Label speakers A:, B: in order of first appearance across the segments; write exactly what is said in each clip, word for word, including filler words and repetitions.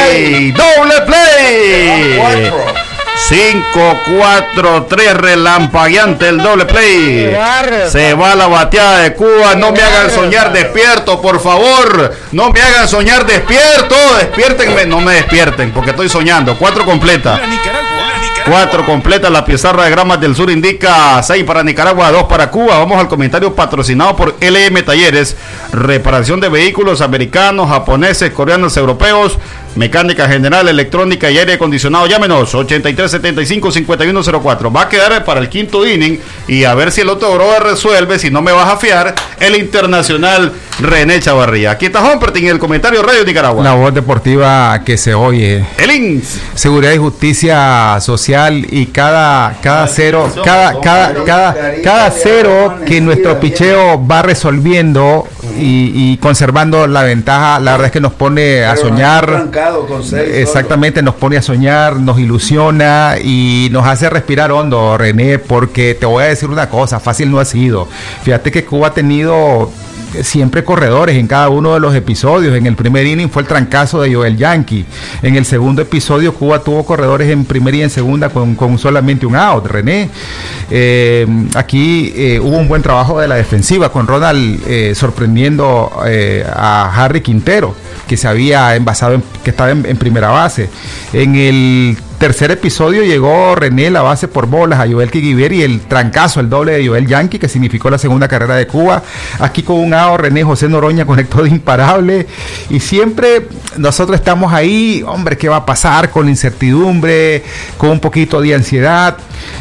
A: play, doble play. cinco cuatro tres relampagueante el doble play. Se va la bateada de Cuba. No me hagan soñar despierto, por favor. No me hagan soñar despierto. Despiértenme. No me despierten porque estoy soñando. Cuatro completa. Cuatro completa. La pizarra de Gramas del Sur indica seis para Nicaragua, dos para Cuba. Vamos al comentario patrocinado por L M Talleres. Reparación de vehículos americanos, japoneses, coreanos, europeos. Mecánica general, electrónica y aire acondicionado. Llámenos ochenta y tres setenta y cinco cincuenta y uno cero cuatro. Va a quedar para el quinto inning y a ver si el otro brother resuelve. Si no me vas a fiar, el internacional René Chavarría. Aquí está Humpertin en el comentario Radio Nicaragua.
B: La voz deportiva que se oye.
A: El I N S.
B: Seguridad y justicia social y cada cada cero, cada cada cada cada cero que nuestro picheo va resolviendo y, y conservando la ventaja, la verdad es que nos pone a soñar.
C: Con seis,
B: exactamente, nos pone a soñar, nos ilusiona y nos hace respirar hondo, René, porque te voy a decir una cosa, fácil no ha sido. Fíjate que Cuba ha tenido siempre corredores en cada uno de los episodios. En el primer inning fue el trancazo de Joel Yankee. En el segundo episodio Cuba tuvo corredores en primera y en segunda con, con solamente un out, René. Eh, aquí eh, hubo un buen trabajo de la defensiva con Ronald eh, sorprendiendo eh, a Harry Quintero, que se había envasado, en, que estaba en, en primera base. En el tercer episodio llegó René la base por bolas a Joel Kiguiber y el trancazo, el doble de Joel Yankee, que significó la segunda carrera de Cuba. Aquí con un out, René José Noroña conectó de imparable y siempre nosotros estamos ahí, hombre, ¿qué va a pasar? Con la incertidumbre, con un poquito de ansiedad.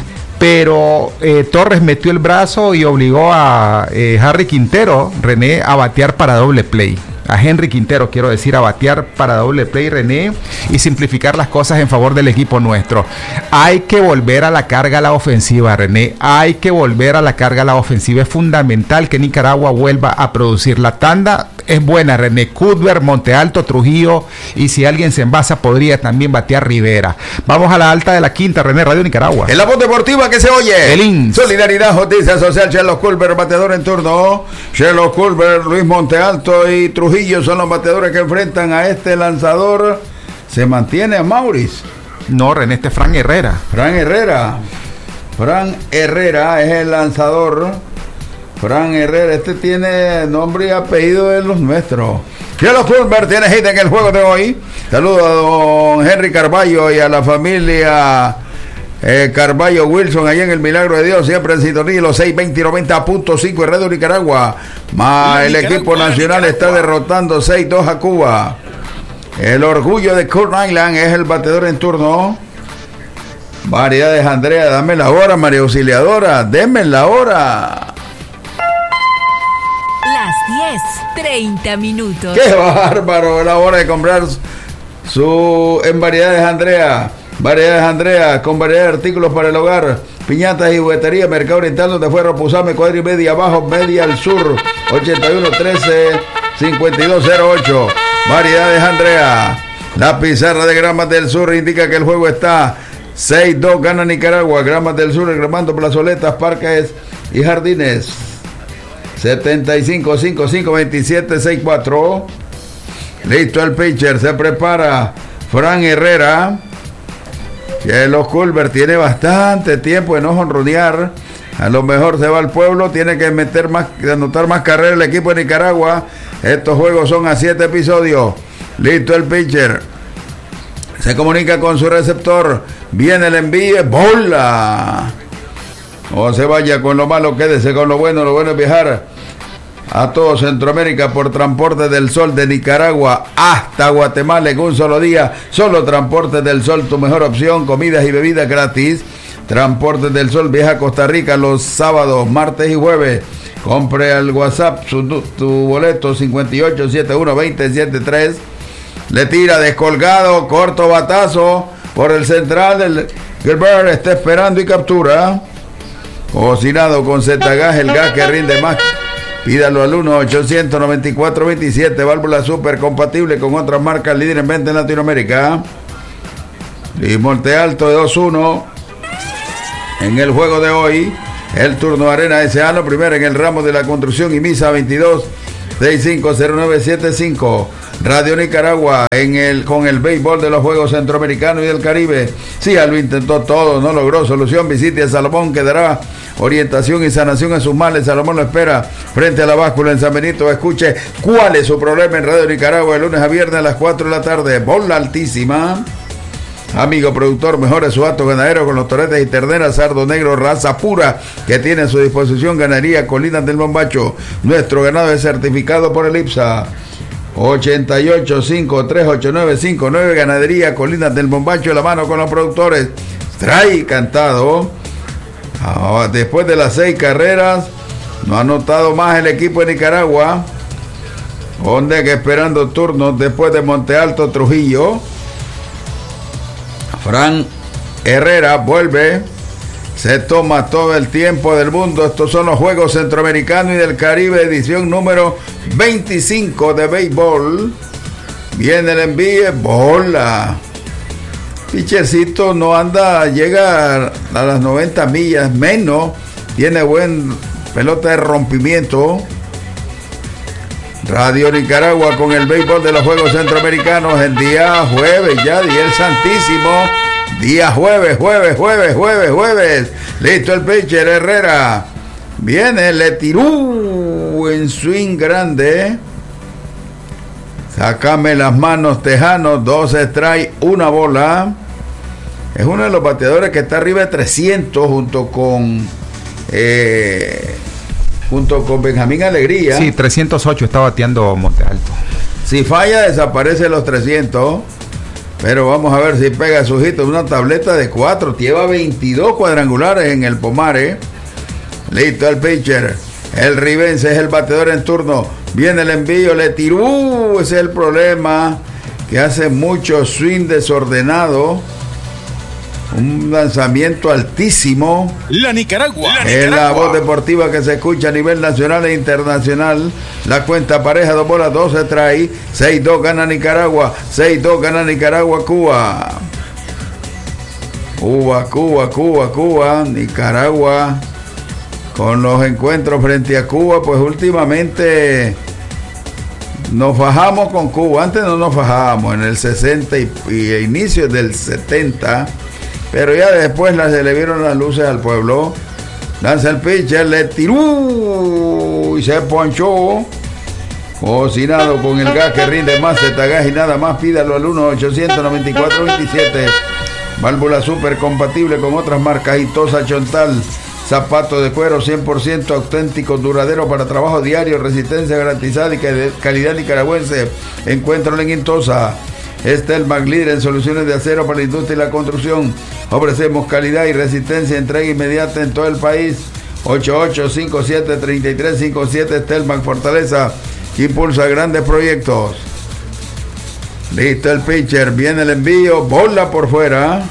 B: Pero eh, Torres metió el brazo y obligó a eh, Harry Quintero, René, a batear para doble play. A Henry Quintero, quiero decir, a batear para doble play, René, y simplificar las cosas en favor del equipo nuestro. Hay que volver a la carga a la ofensiva, René. Hay que volver a la carga a la ofensiva. Es fundamental que Nicaragua vuelva a producir. La tanda es buena, René. Cuthbert, Monte Alto, Trujillo, y si alguien se envasa podría también batear Rivera. Vamos a la alta de la quinta, René, Radio Nicaragua.
C: En la voz deportiva que se oye.
B: El I N S.
C: Solidaridad, Justicia Social, Chelos Culver, bateador en turno. Chelos Culver, Luis Monte Alto y Trujillo son los bateadores que enfrentan a este lanzador. Se mantiene a Maurice.
B: No, René, este es Fran Herrera.
C: Fran Herrera. Fran Herrera es el lanzador. Fran Herrera, este tiene nombre y apellido de los nuestros. Chelos Culver tiene hit en el juego de hoy. Saludos a don Henry Carballo y a la familia Eh, Carballo Wilson, allá en el Milagro de Dios, siempre en sintonía, los seis veinte y noventa punto cinco en Radio Nicaragua. Más el
A: Nicaragua,
C: equipo nacional
A: Nicaragua.
C: está derrotando seis dos a Cuba. El orgullo de Kurt Island es el bateador en turno. Variedades, Andrea, dame la hora, María Auxiliadora, denme la hora.
D: Las diez, treinta minutos.
C: ¡Qué bárbaro! La hora de comprar su en Variedades, Andrea. Variedades Andrea, con variedad de artículos para el hogar, piñatas y juguetería, Mercado Oriental, donde fue Repusame, cuadra y media abajo, media al sur, ochenta y uno trece cincuenta y dos cero ocho. Variedades Andrea. La pizarra de Gramas del Sur indica que el juego está seis dos, gana Nicaragua. Gramas del Sur, reclamando plazoletas, parques y jardines. setenta y cinco cincuenta y cinco veintisiete sesenta y cuatro. Listo el pitcher, se prepara Fran Herrera. Chelos Culver tiene bastante tiempo de no jonronear. A lo mejor se va al pueblo, tiene que meter más, anotar más carreras el equipo de Nicaragua. Estos juegos son a siete episodios. Listo el pitcher. Se comunica con su receptor. Viene el envío. ¡Bola! No se vaya con lo malo, quédese con lo bueno. Lo bueno es viajar a todo Centroamérica por Transporte del Sol, de Nicaragua hasta Guatemala en un solo día. Solo Transporte del Sol, tu mejor opción, comidas y bebidas gratis. Transporte del Sol viaja a Costa Rica los sábados, martes y jueves. Compre al WhatsApp su, tu boleto cincuenta y ocho setenta y uno veinte setenta y tres. Le tira descolgado, corto batazo por el central. El Gilbert está esperando y captura. Cocinado con Z-Gas, el gas que rinde más. Pídalo al uno ochocientos noventa y cuatro veintisiete, válvula super compatible con otras marcas, líder en venta en Latinoamérica. Luis Monte Alto de dos uno en el juego de hoy. El turno Arena S A, lo primero en el ramo de la construcción y Misa veintidós sesenta y cinco cero nueve setenta y cinco. Radio Nicaragua en el, con el béisbol de los Juegos Centroamericanos y del Caribe. Sí, lo intentó todo, no logró solución. Visite a Salomón, que dará orientación y sanación a sus males. Salomón lo espera frente a la báscula en San Benito. Escuche cuál es su problema en Radio Nicaragua de lunes a viernes a las cuatro de la tarde. Bola altísima. Amigo productor, mejore su acto ganadero con los toretes y terneras sardo negro raza pura que tiene a su disposición. Ganadería Colinas del Bombacho. Nuestro ganado es certificado por el I P S A. ochenta y ocho, cincuenta y tres, ochenta y nueve, cincuenta y nueve. Ganadería Colinas del Bombacho, la mano con los productores. Trae cantado. Ah, después de las seis carreras, no ha anotado más el equipo de Nicaragua. Donde que esperando turnos después de Monte Alto, Trujillo. Fran Herrera vuelve, se toma todo el tiempo del mundo. Estos son los Juegos Centroamericanos y del Caribe, edición número veinticinco de béisbol. Viene el envío, bola. Pichercito no anda, llega a las noventa millas, menos, tiene buen pelota de rompimiento. Radio Nicaragua con el béisbol de los Juegos Centroamericanos el día jueves, ya día el santísimo, día jueves, jueves, jueves, jueves, jueves. Listo el pitcher Herrera, viene, le tiró en swing grande. Sácame las manos Tejanos, dos strikes, una bola. Es uno de los bateadores que está arriba de trescientos junto con eh, junto con Benjamín Alegría.
B: Sí, trescientos ocho está bateando Monte Alto.
C: Si falla, desaparece los trescientos. Pero vamos a ver si pega su hito. Una tableta de cuatro. Lleva veintidós cuadrangulares en el Pomare. Listo el pitcher. El Rivense es el bateador en turno. Viene el envío, le tiró. Ese es el problema. Que hace mucho swing desordenado. Un lanzamiento altísimo.
E: La Nicaragua. La
C: es la voz deportiva que se escucha a nivel nacional e internacional. La cuenta pareja, dos bolas, dos se trae. seis dos gana Nicaragua. seis dos gana Nicaragua, Cuba. Cuba, Cuba, Cuba, Cuba. Nicaragua. Con los encuentros frente a Cuba, pues últimamente nos fajamos con Cuba. Antes no nos fajábamos en el sesenta y, y inicios del setenta. Pero ya después la, se le vieron las luces al pueblo. Lanza el pitcher, le tiró y se ponchó. Cocinado con el gas que rinde más gas y nada más. Pídalo al uno ochocientos noventa y cuatro veintisiete. Válvula super compatible con otras marcas. Itosa Chontal. Zapato de cuero cien por ciento auténtico, duradero para trabajo diario. Resistencia garantizada y calidad nicaragüense. Encuéntralo en Intosa. Estelmac, líder en soluciones de acero para la industria y la construcción. Ofrecemos calidad y resistencia, entrega inmediata en todo el país. ocho ocho cinco siete tres tres cinco siete. Estelmac, Fortaleza, que impulsa grandes proyectos. Listo el pitcher, viene el envío, bola por fuera.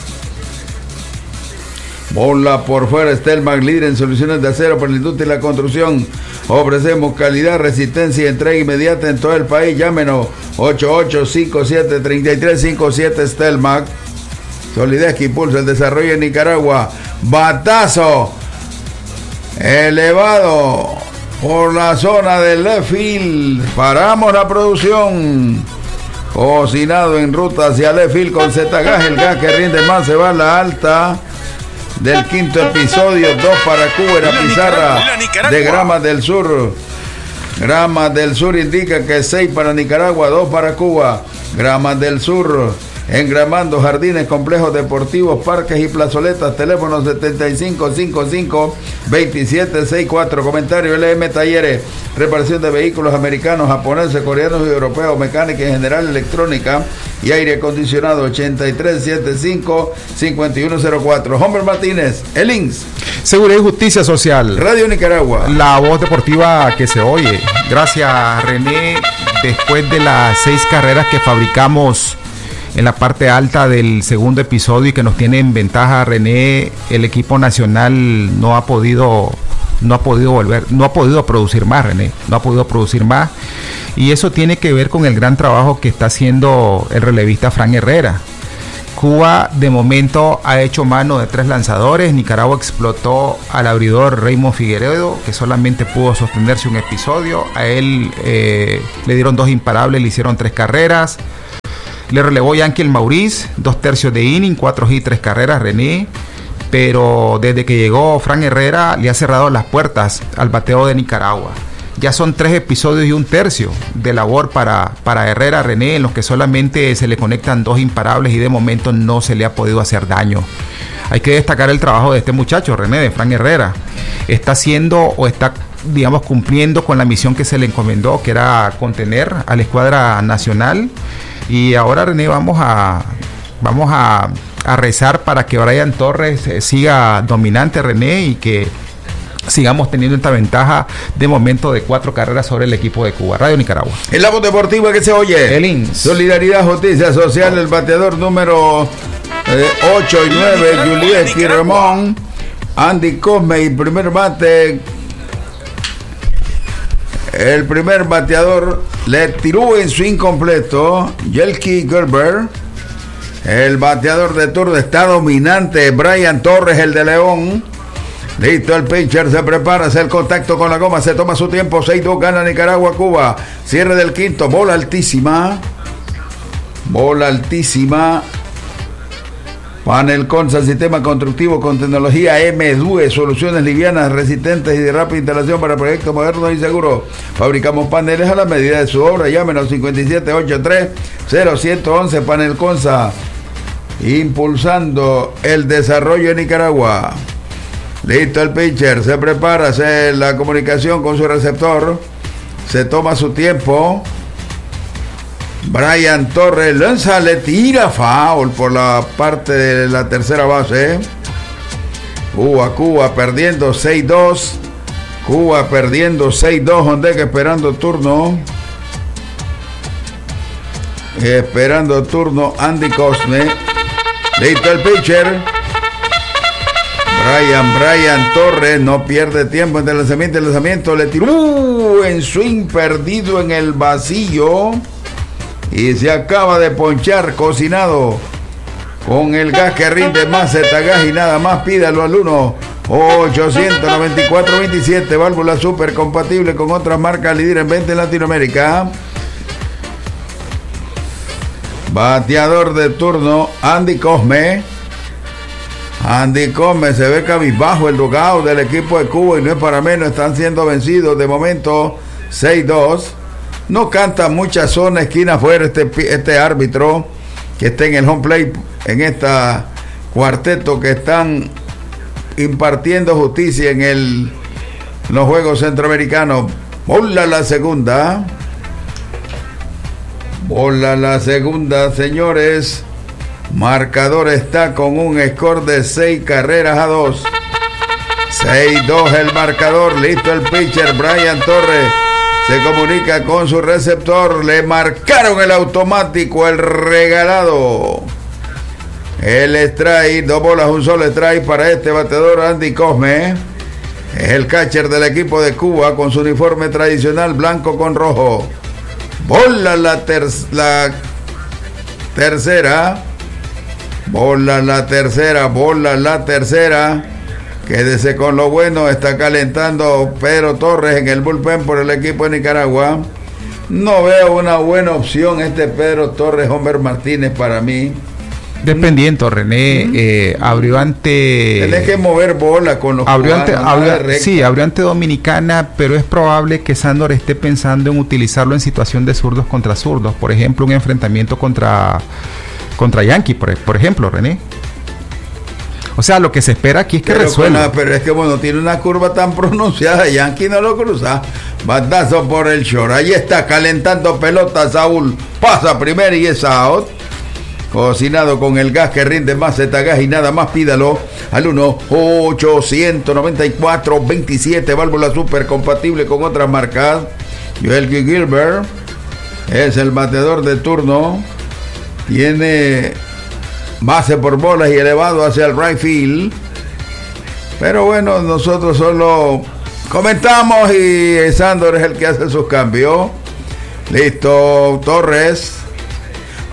C: Bola por fuera. Estelmac, líder en soluciones de acero para la industria y la construcción. Ofrecemos calidad, resistencia y entrega inmediata en todo el país. Llámenos ocho ocho cinco siete tres tres cinco siete. Estelmac, solidez que impulsa el desarrollo en Nicaragua. Batazo elevado por la zona del left field. Paramos la producción. Cocinado en ruta hacia left field con Z-Gas. El gas que rinde más se va a la alta del quinto episodio. Dos para Cuba en la pizarra de Gramas del Sur. Gramas del Sur indica que seis para Nicaragua, dos para Cuba. Gramas del Sur, engramando jardines, complejos deportivos, parques y plazoletas. Teléfono setenta y cinco cincuenta y cinco veintisiete sesenta y cuatro. Comentario: L M Talleres, reparación de vehículos americanos, japoneses, coreanos y europeos, mecánica en general, electrónica y aire acondicionado. Ochenta y tres setenta y cinco cincuenta y uno cero cuatro. Homer Martínez, el I N S.
B: Seguridad y Justicia Social.
C: Radio Nicaragua.
B: La voz deportiva que se oye. Gracias, René. Después de las seis carreras que fabricamos en la parte alta del segundo episodio y que nos tiene en ventaja, René, el equipo nacional no ha podido no ha podido volver, no ha podido producir más, René, no ha podido producir más, y eso tiene que ver con el gran trabajo que está haciendo el relevista Fran Herrera, Cuba de momento ha hecho mano de tres lanzadores. Nicaragua explotó al abridor Raymond Figueredo, que solamente pudo sostenerse un episodio. A él eh, le dieron dos imparables, le hicieron tres carreras. Le relevó Yankee el Maurice, dos tercios de inning, cuatro hits, tres carreras, René. Pero desde que llegó Fran Herrera le ha cerrado las puertas al bateo de Nicaragua. Ya son tres episodios y un tercio de labor para, para Herrera, René, en los que solamente se le conectan dos imparables y de momento no se le ha podido hacer daño. Hay que destacar el trabajo de este muchacho, René, de Fran Herrera. Está haciendo o está, digamos, cumpliendo con la misión que se le encomendó, que era contener a la escuadra nacional. Y ahora, René, vamos a, vamos a, a rezar para que Brian Torres eh, siga dominante, René, y que sigamos teniendo esta ventaja de momento de cuatro carreras sobre el equipo de Cuba. Radio Nicaragua.
C: En la voz deportiva que se oye.
B: El I N S.
C: Solidaridad, Justicia Social, el bateador número eh, ocho y nueve, Julieski Ramón, Andy Cosme, y primer bate. El primer bateador le tiró en su incompleto, Yelki Gerber. El bateador de turno está dominante, Brian Torres, el de León. Listo, el pitcher se prepara, hace el contacto con la goma, se toma su tiempo, seis dos, gana Nicaragua, Cuba. Cierre del quinto, bola altísima. Bola altísima. Panel Consa, sistema constructivo con tecnología M D U E, soluciones livianas, resistentes y de rápida instalación para proyectos modernos y seguros. Fabricamos paneles a la medida de su obra. Llámenos cinco siete ocho tres cero uno uno uno. Panel Consa, impulsando el desarrollo en Nicaragua. Listo, el pitcher se prepara, hace la comunicación con su receptor, se toma su tiempo. Brian Torres lanza, le tira foul por la parte de la tercera base. Cuba, Cuba perdiendo seis dos. Cuba perdiendo seis dos. Hondeca esperando turno. Esperando turno Andy Cosme. Listo, el pitcher. Brian, Brian Torres no pierde tiempo entre el lanzamiento y el lanzamiento. Le tiró uh, en swing perdido en el vacío. Y se acaba de ponchar Cocinado con el gas que rinde más Zetagás y nada más. Pídalo al uno ochocientos noventa y cuatro veintisiete. Válvula super compatible con otras marcas líder en venta en Latinoamérica. Bateador de turno Andy Cosme. Andy Cosme, se ve cabizbajo el dugout del equipo de Cuba y no es para menos, están siendo vencidos de momento seis dos. No canta mucha zona, esquina afuera este, este árbitro que está en el home plate en esta cuarteto que están impartiendo justicia en el en los Juegos Centroamericanos. Bola la segunda. Bola la segunda, señores. Marcador está con un score de seis carreras a dos. seis dos el marcador. Listo el pitcher Brian Torres. Se comunica con su receptor. Le marcaron el automático, el regalado. El strike, dos bolas, un solo strike para este bateador Andy Cosme. Es el catcher del equipo de Cuba con su uniforme tradicional blanco con rojo. Bola la, ter- la tercera. Bola la tercera, bola la tercera. Quédese con lo bueno, está calentando Pedro Torres en el bullpen por el equipo de Nicaragua. No veo una buena opción este Pedro Torres, Homer Martínez para mí.
B: Dependiendo, René, uh-huh. eh, abrió ante...
C: Tenés que mover bola con los
B: abrió ante,
C: cubanos,
B: abrió, Sí, abrió ante Dominicana, pero es probable que Sándor esté pensando en utilizarlo en situación de zurdos contra zurdos. Por ejemplo, un enfrentamiento contra, contra Yankee, por, por ejemplo, René. O sea, lo que se espera aquí es que
C: pero,
B: resuelva.
C: Bueno, pero es que bueno, tiene una curva tan pronunciada, Yankee no lo cruza. Batazo por el short. Ahí está calentando pelota Saúl. Pasa primero y es out. Cocinado con el gas que rinde más Zetagás y nada más. Pídalo al uno ochocientos noventa y cuatro veintisiete. Válvula super compatible con otras marcas. Joel Gilbert es el bateador de turno. Tiene base por bolas y elevado hacia el right field. Pero bueno, nosotros solo comentamos y Sándor es el que hace sus cambios. Listo, Torres.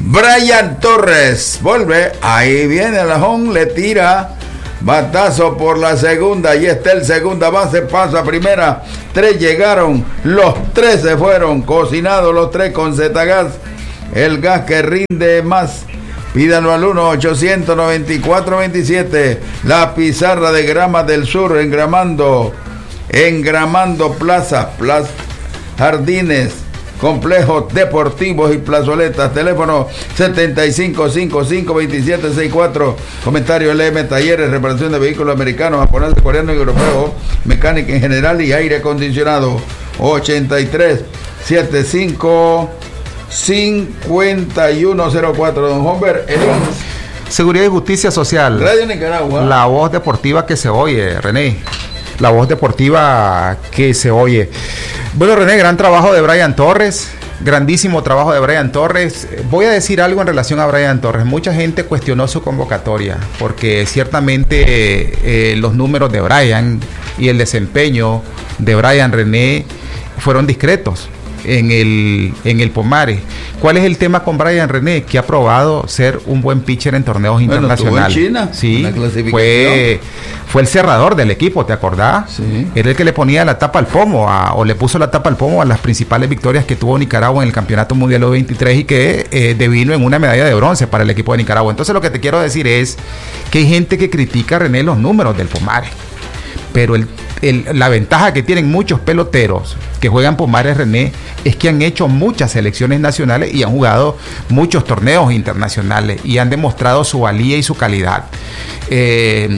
C: Brian Torres vuelve, ahí viene el ajón, le tira batazo por la segunda, y está el segunda base, pasa primera, tres llegaron, los tres se fueron, cocinados los tres con Zetagas, el gas que rinde más. Pídanlo al uno ochocientos noventa y cuatro veintisiete, la pizarra de Grama del Sur, engramando, engramando Plaza, Plaza Jardines, complejos deportivos y plazoletas. Teléfono setenta y cinco cincuenta y cinco veintisiete sesenta y cuatro. Comentario L M Talleres, reparación de vehículos americanos, japoneses, coreanos y europeos, mecánica en general y aire acondicionado. ochenta y tres setenta y cinco cincuenta y uno cero cuatro. Don Humber, el
B: Seguridad y Justicia Social.
C: Radio Nicaragua.
B: La voz deportiva que se oye, René. La voz deportiva que se oye. Bueno, René, gran trabajo de Brian Torres. Grandísimo trabajo de Brian Torres. Voy a decir algo en relación a Brian Torres. Mucha gente cuestionó su convocatoria porque ciertamente eh, los números de Brian y el desempeño de Brian, René, fueron discretos en el, en el Pomares. ¿Cuál es el tema con Brian, René? Que ha probado ser un buen pitcher en torneos bueno, internacionales.
C: Estuvo en China,
B: sí, fue, fue el cerrador del equipo, ¿te acordás?
C: Sí.
B: Era el que le ponía la tapa al pomo, a, o le puso la tapa al pomo a las principales victorias que tuvo Nicaragua en el Campeonato Mundial U veintitrés y que eh, devino en una medalla de bronce para el equipo de Nicaragua. Entonces lo que te quiero decir es que hay gente que critica, René, los números del Pomares, pero el El, la ventaja que tienen muchos peloteros que juegan Pomares, René, es que han hecho muchas selecciones nacionales y han jugado muchos torneos internacionales y han demostrado su valía y su calidad. Eh,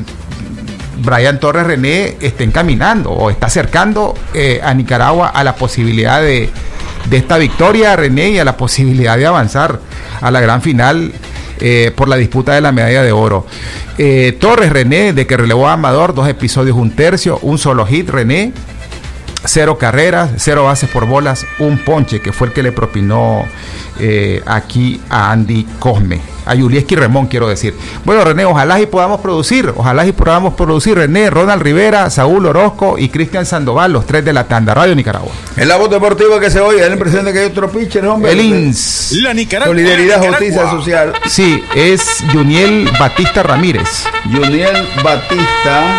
B: Brian Torres, René, está encaminando o está acercando eh, a Nicaragua a la posibilidad de, de esta victoria, René, y a la posibilidad de avanzar a la gran final Eh, por la disputa de la medalla de oro. Eh, Torres, René, de que relevó a Amador, dos episodios, un tercio, un solo hit, René, cero carreras, cero bases por bolas, un ponche, que fue el que le propinó eh, aquí a Andy Cosme, a Yulieski Remón, quiero decir. Bueno, René, ojalá y podamos producir, ojalá y podamos producir, René, Ronald Rivera, Saúl Orozco y Cristian Sandoval, los tres de la tanda. Radio Nicaragua.
C: En la voz deportiva que se oye, da la impresión de que hay otro pitcher, hombre.
B: El I N S.
E: La Nicaragua.
C: Solidaridad,
E: Nicaragua.
C: Justicia Social.
B: Sí, es Juniel Batista Ramírez.
C: Juniel Batista.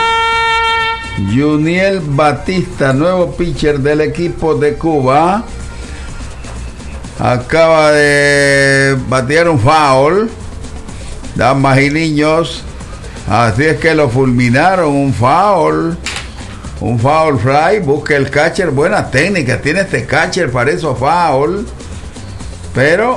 C: Juniel Batista, nuevo pitcher del equipo de Cuba. Acaba de batear un foul. Damas y niños. Así es que lo fulminaron. Un foul. Un foul fly. Busca el catcher. Buena técnica tiene este catcher para esos foul. Pero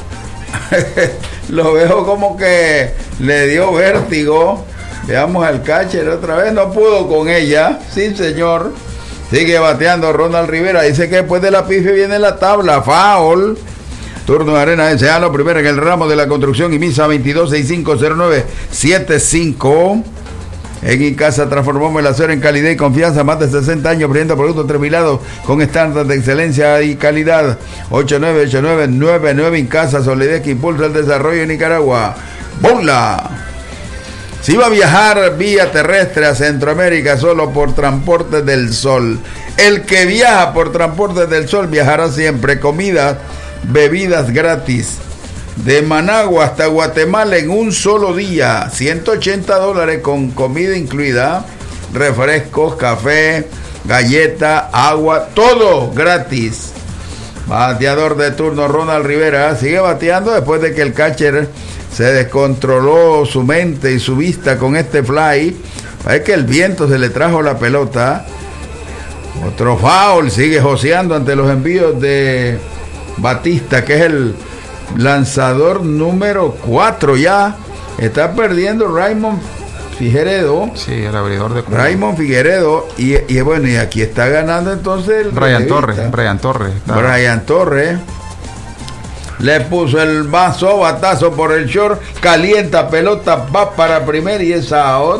C: lo veo como que le dio vértigo. Veamos al catcher otra vez. No pudo con ella. Sí, señor. Sigue bateando Ronald Rivera. Dice que después de la pifia viene la tabla. Foul. Turno de Arena S A, lo primero en el ramo de la construcción. Y Misa veintidós sesenta y cinco cero nueve setenta y cinco. En Incasa transformamos el acero en calidad y confianza. Más de sesenta años brindando productos terminados con estándares de excelencia y calidad. ocho nueve ocho nueve nueve nueve Incasa, solidez que impulsa el desarrollo en Nicaragua. ¡Bola! Si va a viajar vía terrestre a Centroamérica solo por Transportes del Sol, el que viaja por Transportes del Sol viajará siempre. Comidas, bebidas gratis. De Managua hasta Guatemala en un solo día. ciento ochenta dólares con comida incluida. Refrescos, café, galleta, agua, todo gratis. Bateador de turno Ronald Rivera sigue bateando después de que el catcher se descontroló su mente y su vista con este fly. Es que el viento se le trajo la pelota. Otro foul, sigue joseando ante los envíos de Batista, que es el lanzador número cuatro ya. Está perdiendo Raymond Figueredo.
B: Sí, el abridor de Cuba.
C: Raymond Figueredo. Y, y bueno, y aquí está ganando entonces el
B: Brian Torres. Brian Torres. Está.
C: Brian Torres. Le puso el vaso, batazo por el short, calienta pelota, va para primer y es out.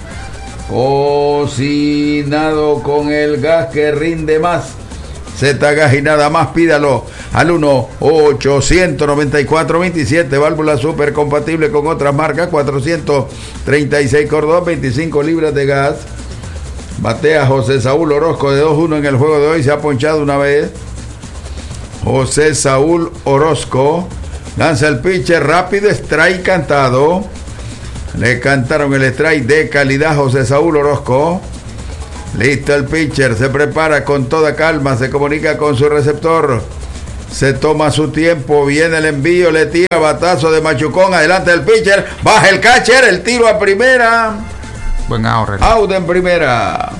C: Cocinado con el gas que rinde más. Zetagas y nada más, pídalo al uno ochocientos noventa y cuatro veintisiete, válvula super compatible con otras marcas, cuatrocientos treinta y seis Córdoba, veinticinco libras de gas. Batea José Saúl Orozco de dos uno en el juego de hoy, se ha ponchado una vez. José Saúl Orozco Lanza el pitcher rápido, strike cantado. Le cantaron el strike de calidad José Saúl Orozco. Listo el pitcher, se prepara con toda calma, se comunica con su receptor. Se toma su tiempo, viene el envío, le tira batazo de machucón, adelante el pitcher, baja el catcher, el tiro a primera.
B: Buen out, René.
C: Out en primera.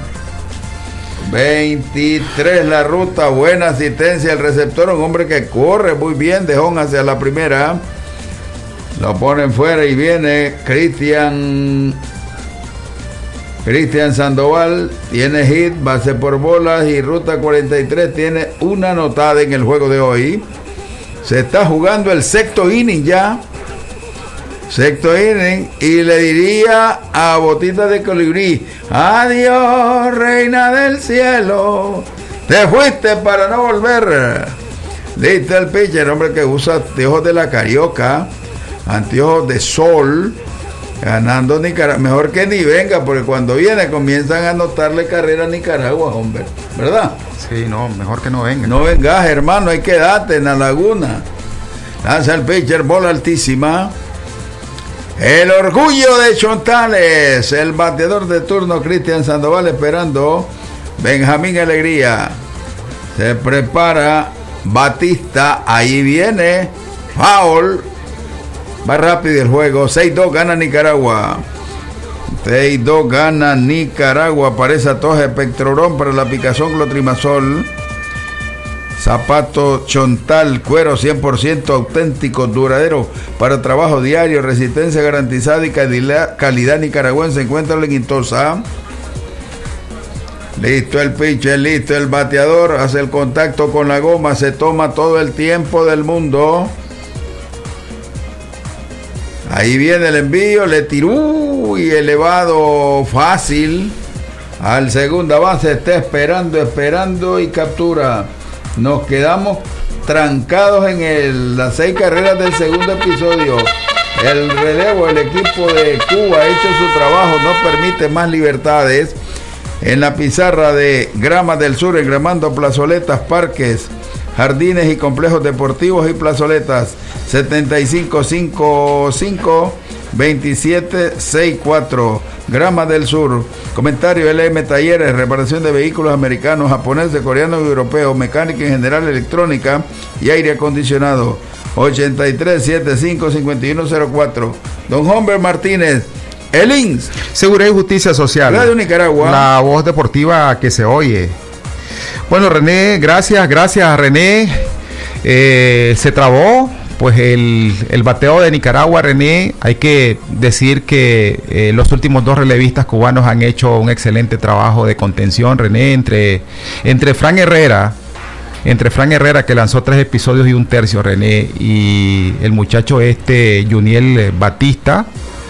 C: veintitrés la ruta, buena asistencia el receptor, un hombre que corre muy bien de home hacia la primera. Lo ponen fuera y viene Cristian Cristian Sandoval, tiene hit, base por bolas y ruta cuarenta y tres, tiene una anotada en el juego de hoy. Se está jugando el sexto inning ya. Sexto inning, y le diría a Botita de Colibrí: adiós, reina del cielo, te fuiste para no volver. Listo el pitcher, hombre que usa anteojos de la Carioca, anteojos de sol, ganando Nicaragua, mejor que ni venga, porque cuando viene comienzan a anotarle carrera a Nicaragua, hombre, ¿verdad?
B: Sí, no, mejor que no venga.
C: No vengas, hermano, hay que darte en la laguna. Lanza el pitcher, bola altísima. El orgullo de Chontales, el bateador de turno Cristian Sandoval esperando. Benjamín Alegría, se prepara Batista, ahí viene, foul. Va rápido el juego, seis dos gana Nicaragua. seis dos gana Nicaragua. Aparece Atoje Pectrorón para la picazón Clotrimazol. Zapato Chontal, cuero cien por ciento auténtico, duradero, para trabajo diario, resistencia garantizada y calidad, calidad nicaragüense. Encuentra en Quintosa. Listo el pitcher, listo el bateador, hace el contacto con la goma, se toma todo el tiempo del mundo. Ahí viene el envío, le tiró y elevado fácil al segunda base, está esperando, esperando y captura. Nos quedamos trancados en el, las seis carreras del segundo episodio. El relevo, el equipo de Cuba ha hecho su trabajo, no permite más libertades. En la pizarra de Grama del Sur, engramando plazoletas, parques, jardines y complejos deportivos y plazoletas. setenta y cinco cincuenta y cinco veintisiete sesenta y cuatro. Grama del Sur. Comentario: L M Talleres, reparación de vehículos americanos, japoneses, coreanos y europeos, mecánica en general, electrónica y aire acondicionado. ochenta y tres setenta y cinco cincuenta y uno cero cuatro. Don Humber Martínez, el I N S.
B: Seguridad y Justicia Social.
C: Radio Nicaragua.
B: La voz deportiva que se oye. Bueno, René, gracias, gracias, René. Eh, se trabó pues el, el bateo de Nicaragua, René. Hay que decir que eh, los últimos dos relevistas cubanos han hecho un excelente trabajo de contención, René, entre, entre Fran Herrera, entre Fran Herrera, que lanzó tres episodios y un tercio, René, y el muchacho este, Juniel Batista.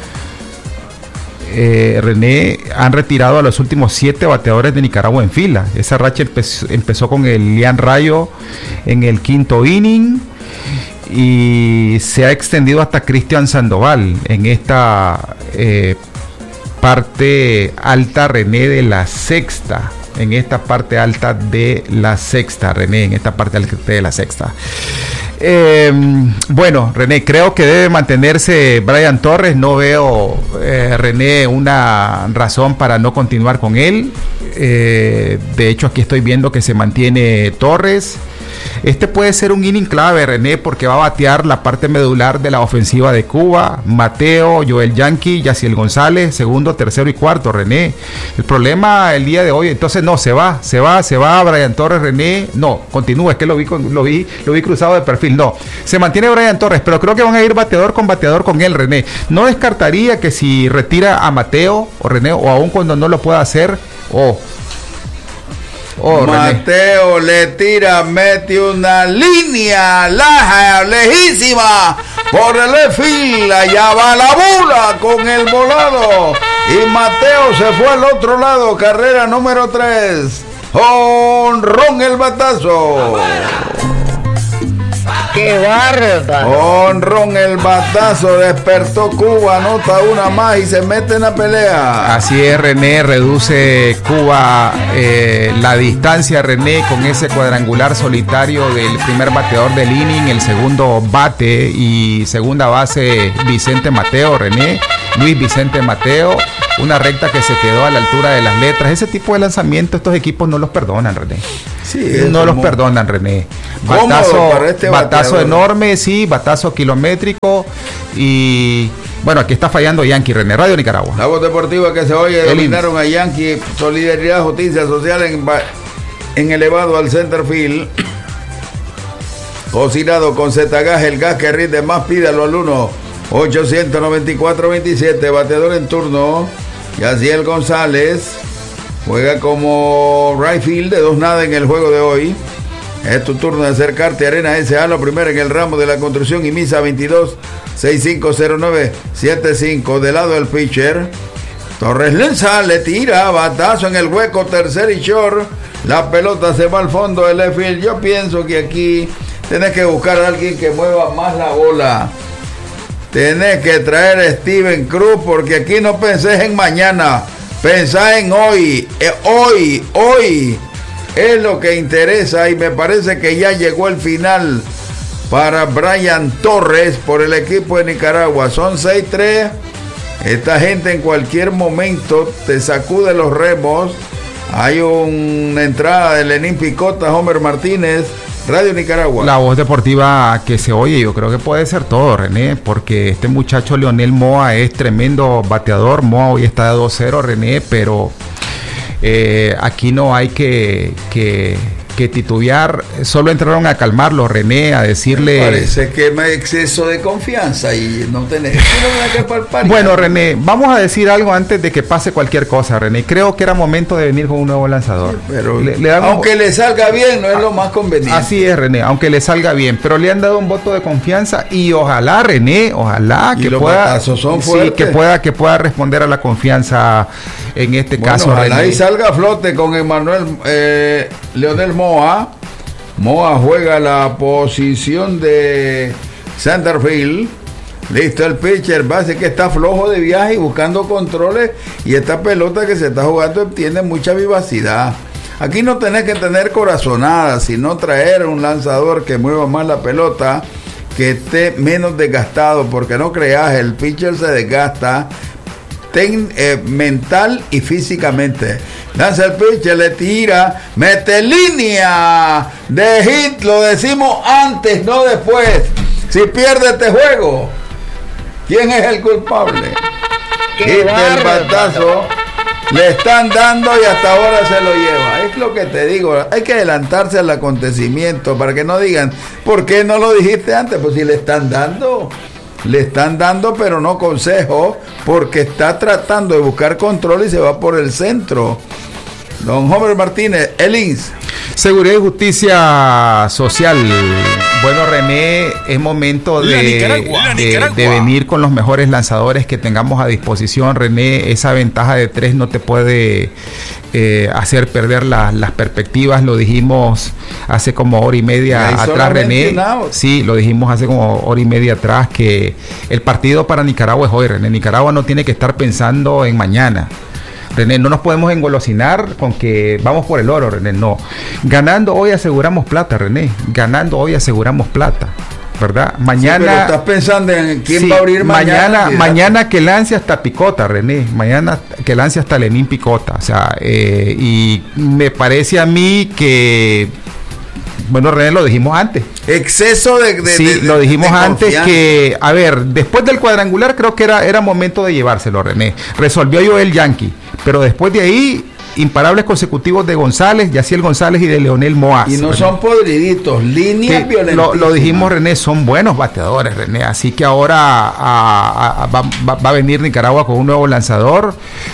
B: Eh, René, han retirado a los últimos siete bateadores de Nicaragua en fila. Esa racha empezó, empezó con el Lian Rayo en el quinto inning y se ha extendido hasta Cristian Sandoval en esta eh, parte alta, René, de la sexta. En esta parte alta de la sexta, René, en esta parte alta de la sexta. Eh, bueno, René, creo que debe mantenerse Brian Torres. No veo, eh, René, una razón para no continuar con él. Eh, de hecho, aquí estoy viendo que se mantiene Torres. Este puede ser un inning clave, René, porque va a batear la parte medular de la ofensiva de Cuba. Mateo, Joel Yankee, Yaciel González, segundo, tercero y cuarto, René. El problema el día de hoy, entonces no, se va, se va, se va Brian Torres, René. No, continúa, es que lo vi, con, lo vi, lo vi cruzado de perfil. No, se mantiene Brian Torres, pero creo que van a ir bateador con bateador con él, René. No descartaría que si retira a Mateo o René, o aún cuando no lo pueda hacer, o... Oh, Oh,
C: Mateo René le tira, mete una línea laja, lejísima por el left field, allá va la bula con el volado y Mateo se fue al otro lado, carrera número tres, honrón el batazo.
E: ¡Qué barba!
C: Honrón el batazo, despertó Cuba, anota una más y se mete en la pelea.
B: Así es, René, reduce Cuba eh, la distancia, René, con ese cuadrangular solitario del primer bateador del inning, el segundo bate y segunda base Vicente Mateo, René, Luis Vicente Mateo. Una recta que se quedó a la altura de las letras. Ese tipo de lanzamientos estos equipos no los perdonan, René.
C: Sí,
B: no los
C: como...
B: perdonan, René.
C: Batazo, para este
B: batazo
C: bateador.
B: enorme, sí, batazo kilométrico. Y bueno, aquí está fallando Yankee, René. Radio Nicaragua.
C: La voz deportiva que se oye,
B: El
C: dominaron a Yankee. Solidaridad, justicia social en, en elevado al center field. Cocinado con Zetagás, el gas que rinde más, pídalo al uno ochocientos noventa y cuatro veintisiete. Bateador en turno, Yaciel González. Juega como right field de dos nada en el juego de hoy. Es tu turno de acercarte a Arena S A, lo primero en el ramo de la construcción y misa veintidós sesenta y cinco cero nueve setenta y cinco. Del lado del pitcher, Torres lanza, le tira, batazo en el hueco, tercer y short. La pelota se va al fondo del left field. Yo pienso que aquí tenés que buscar a alguien que mueva más la bola. Tenés que traer a Steven Cruz, porque aquí no pensés en mañana, pensá en hoy. Eh, hoy, hoy es lo que interesa, y me parece que ya llegó el final para Brian Torres por el equipo de Nicaragua. Son seis tres. Esta gente en cualquier momento te sacude los remos. Hay una entrada de Lenín Picota, Homer Martínez. Radio Nicaragua.
B: La voz deportiva que se oye, yo creo que puede ser todo, René, porque este muchacho Leonel Moa es tremendo bateador. Moa hoy está de dos cero, René, pero eh, aquí no hay que, que, que titubear. Solo entraron a calmarlo, René, a decirle...
C: Parece que hay exceso de confianza y no tenés... que palpar.
B: Bueno, René, vamos a decir algo antes de que pase cualquier cosa, René. Creo que era momento de venir con un nuevo lanzador.
C: Sí, pero
B: le, le damos...
C: aunque le salga bien, no es lo más conveniente.
B: Así es, René, aunque le salga bien, pero le han dado un voto de confianza y ojalá, René, ojalá
C: y
B: que
C: los
B: pueda,
C: son
B: sí, que pueda, que pueda responder a la confianza en este
C: bueno,
B: caso.
C: Ojalá
B: René.
C: y salga a flote con Emanuel eh, Leonel Moa. Moa juega la posición de centerfield. Listo el pitcher, base que está flojo de viaje y buscando controles, y esta pelota que se está jugando tiene mucha vivacidad. Aquí no tenés que tener corazonada, sino traer un lanzador que mueva más la pelota, que esté menos desgastado, porque no creas, el pitcher se desgasta ten, eh, mental y físicamente. Lanza el pitcher, le tira, mete línea de hit, lo decimos antes, no después. Si pierde este juego, ¿quién es el culpable? Hit del batazo, le están dando y hasta ahora se lo lleva. Es lo que te digo, hay que adelantarse al acontecimiento para que no digan, ¿por qué no lo dijiste antes? Pues si le están dando, le están dando, pero no consejo, porque está tratando de buscar control y se va por el centro. Don Homer Martínez, el I N S.
B: Seguridad y justicia social. Bueno, René, es momento de,
A: Nicaragua,
B: de,
A: Nicaragua.
B: de venir con los mejores lanzadores que tengamos a disposición, René. Esa ventaja de tres no te puede eh, hacer perder la, las perspectivas. Lo dijimos hace como hora y media atrás, René. Sí, lo dijimos hace como hora y media atrás, que el partido para Nicaragua es hoy, René. Nicaragua no tiene que estar pensando en mañana. René, no nos podemos engolosinar con que vamos por el oro, René, no. Ganando hoy aseguramos plata, René. Ganando hoy aseguramos plata, ¿verdad? Mañana...
C: Sí, pero estás pensando en quién
B: sí,
C: va a abrir mañana.
B: Mañana, mañana que lance hasta Picota, René. Mañana que lance hasta Lenín Picota. O sea, eh, y me parece a mí que... Bueno, René, lo dijimos antes.
C: Exceso de... de
B: sí,
C: de,
B: lo dijimos
C: de
B: antes
C: confianza.
B: que, a ver, después del cuadrangular creo que era, era momento de llevárselo, René. Resolvió Joel Yankee, pero después de ahí, imparables consecutivos de González, Yaciel González y de Leonel Moa.
C: Y no
B: René.
C: son podriditos, líneas violentas.
B: Lo, lo dijimos, René, son buenos bateadores, René. Así que ahora a, a, a, va, va a venir Nicaragua con un nuevo lanzador.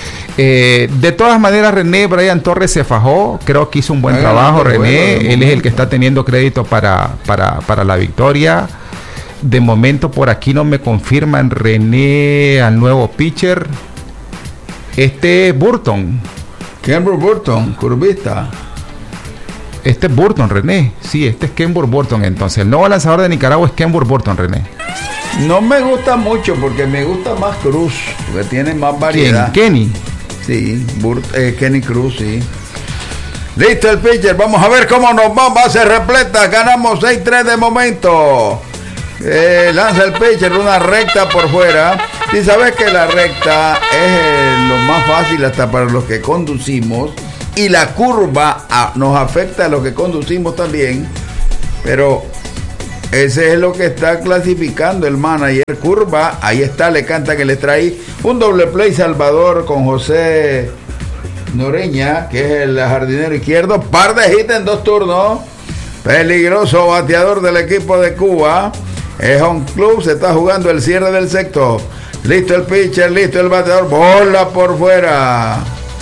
B: Eh, de todas maneras, René, Brian Torres se fajó, creo que hizo un buen
C: Ay,
B: trabajo,
C: bueno,
B: René,
C: bueno,
B: él es el que está teniendo crédito para, para, para la victoria. De momento por aquí no me confirman, René, al nuevo pitcher. Este Burton.
C: Cameron Burton, curvista.
B: Este es Burton, René. Sí, este es Kenburg Burton. Entonces, el nuevo lanzador de Nicaragua es Kenburg Burton, René.
C: No me gusta mucho porque me gusta más Cruz, porque tiene más variedad.
B: ¿Quién? Kenny.
C: Sí, Burt, eh, Kenny Cruz, sí. Listo el pitcher, vamos a ver cómo nos va, base repleta, ganamos seis tres de momento. Eh, lanza el pitcher, una recta por fuera. Si sabes que la recta es eh, lo más fácil hasta para los que conducimos, y la curva a, nos afecta a los que conducimos también, pero ese es lo que está clasificando el manager. Curva, ahí está, le canta que le trae un doble play Salvador con José Noreña, que es el jardinero izquierdo. Par de hits en dos turnos. Peligroso bateador del equipo de Cuba. Es un club, se está jugando el cierre del sexto. Listo el pitcher, listo el bateador. Bola por fuera.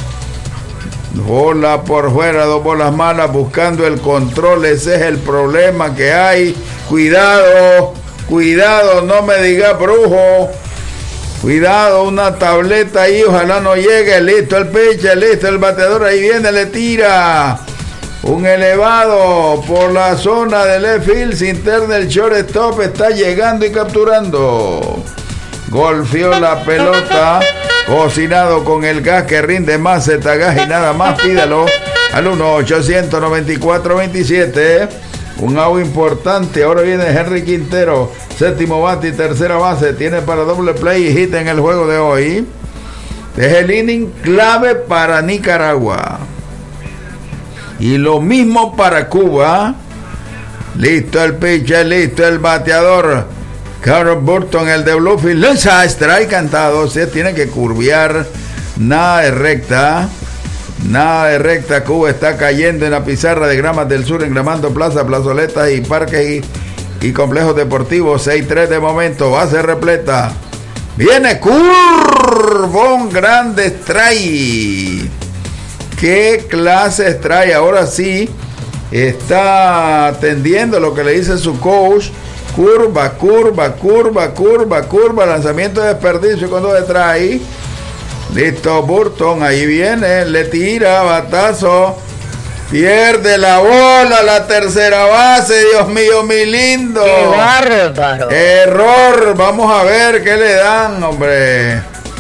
C: Bola por fuera, dos bolas malas, buscando el control. Ese es el problema que hay. Cuidado, cuidado, no me diga brujo. Cuidado, una tableta ahí, ojalá no llegue. Listo el pitcher, listo el bateador, ahí viene, le tira. Un elevado por la zona del left field, sin interna el shortstop, está llegando y capturando. Golpeó la pelota, cocinado con el gas que rinde más Zetagas y nada más, pídalo al uno ochocientos noventa y cuatro veintisiete. Un out importante, ahora viene Henry Quintero, séptimo bate y tercera base, tiene para doble play y hit en el juego de hoy. Es el inning clave para Nicaragua. Y lo mismo para Cuba. Listo el pitcher, listo el bateador. Carl Burton, el de Bluefield, lanza strike cantado, se tiene que curviar, nada de recta. Nada de recta, Cuba está cayendo en la pizarra de Gramas del Sur, engramando plaza, plazoletas y parques y, y complejos deportivos. seis tres de momento, base repleta. Viene curvón grande, strike. ¿Qué clase strike? Ahora sí está atendiendo lo que le dice su coach. Curva, curva, curva, curva, curva, lanzamiento de desperdicio cuando detrás ahí. Listo, Burton, ahí viene, le tira, batazo, pierde la bola, la tercera base, Dios mío, mi lindo.
E: ¡Qué bárbaro!
C: Error, vamos a ver qué le dan, hombre.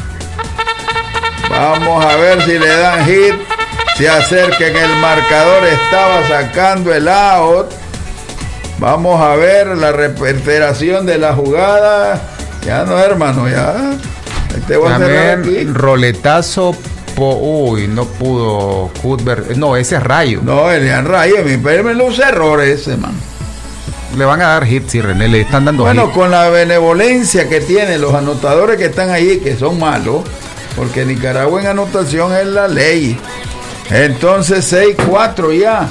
C: Vamos a ver si le dan hit, se acerca en el marcador, estaba sacando el out. Vamos a ver la reiteración de la jugada. Ya no, hermano, ya. Te voy a
B: hacer aquí. Roletazo. Po, uy, no pudo. Cuthbert, no, ese es Rayo.
C: No, Elian Rayo. Mi perro me luce errores ese, man.
B: Le van a dar hits, sí, René. Le están dando
C: Bueno,
B: hits.
C: Con la benevolencia que tienen los anotadores que están ahí, que son malos, porque Nicaragua en anotación es la ley. Entonces, seis cuatro ya.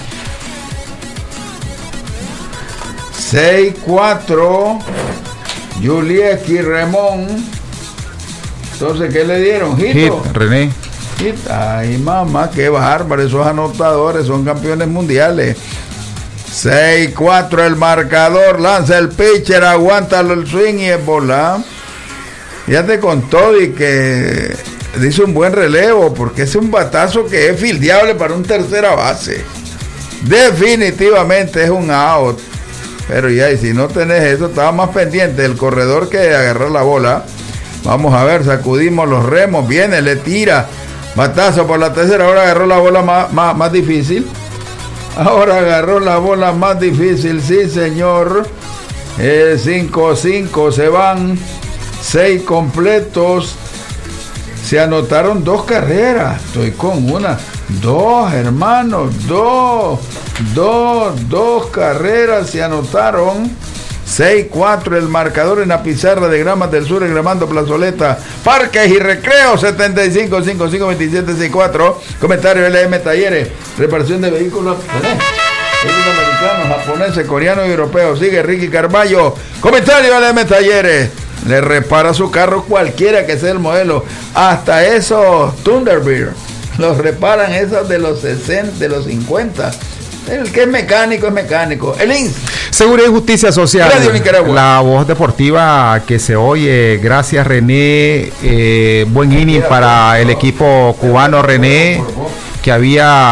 C: seis cuatro. Julieski Remón. Entonces, ¿qué le dieron? ¿Hito?
B: Hit, René.
C: Hit. Ay, mamá, qué bárbaro. Esos anotadores son campeones mundiales. seis cuatro el marcador. Lanza el pitcher, aguanta el swing y es bola. Fíjate con todo y que dice un buen relevo, porque es un batazo que es fildeable para un tercera base. Definitivamente es un out. Pero ya, y si no tenés eso, estaba más pendiente del corredor que de agarrar la bola. Vamos a ver, sacudimos los remos, viene, le tira, batazo por la tercera, ahora agarró la bola más, más, más difícil. Ahora agarró la bola más difícil, sí señor. Eh, cinco cinco, se van seis completos. Se anotaron dos carreras, estoy con una, dos hermanos, dos, dos, dos carreras se anotaron. seis cuatro el marcador en la pizarra de Gramas del Sur, engramando plazoleta, parques y recreos. Setenta y cinco, cincuenta y cinco, veintisiete, sesenta y cuatro. Comentario L M Talleres, reparación de vehículos ¿eh? vehículos americanos, japoneses, coreanos y europeos. Sigue Ricky Carballo. Comentario L M Talleres, le repara su carro cualquiera que sea el modelo, hasta esos Thunderbird los reparan, esos de los sesenta, de los cincuenta. El que es mecánico es mecánico. El I N S.
B: Seguridad y Justicia Social.
C: Radio Nicaragua.
B: La voz deportiva que se oye. Gracias, René. Eh, buen inning para el equipo cubano, René, que había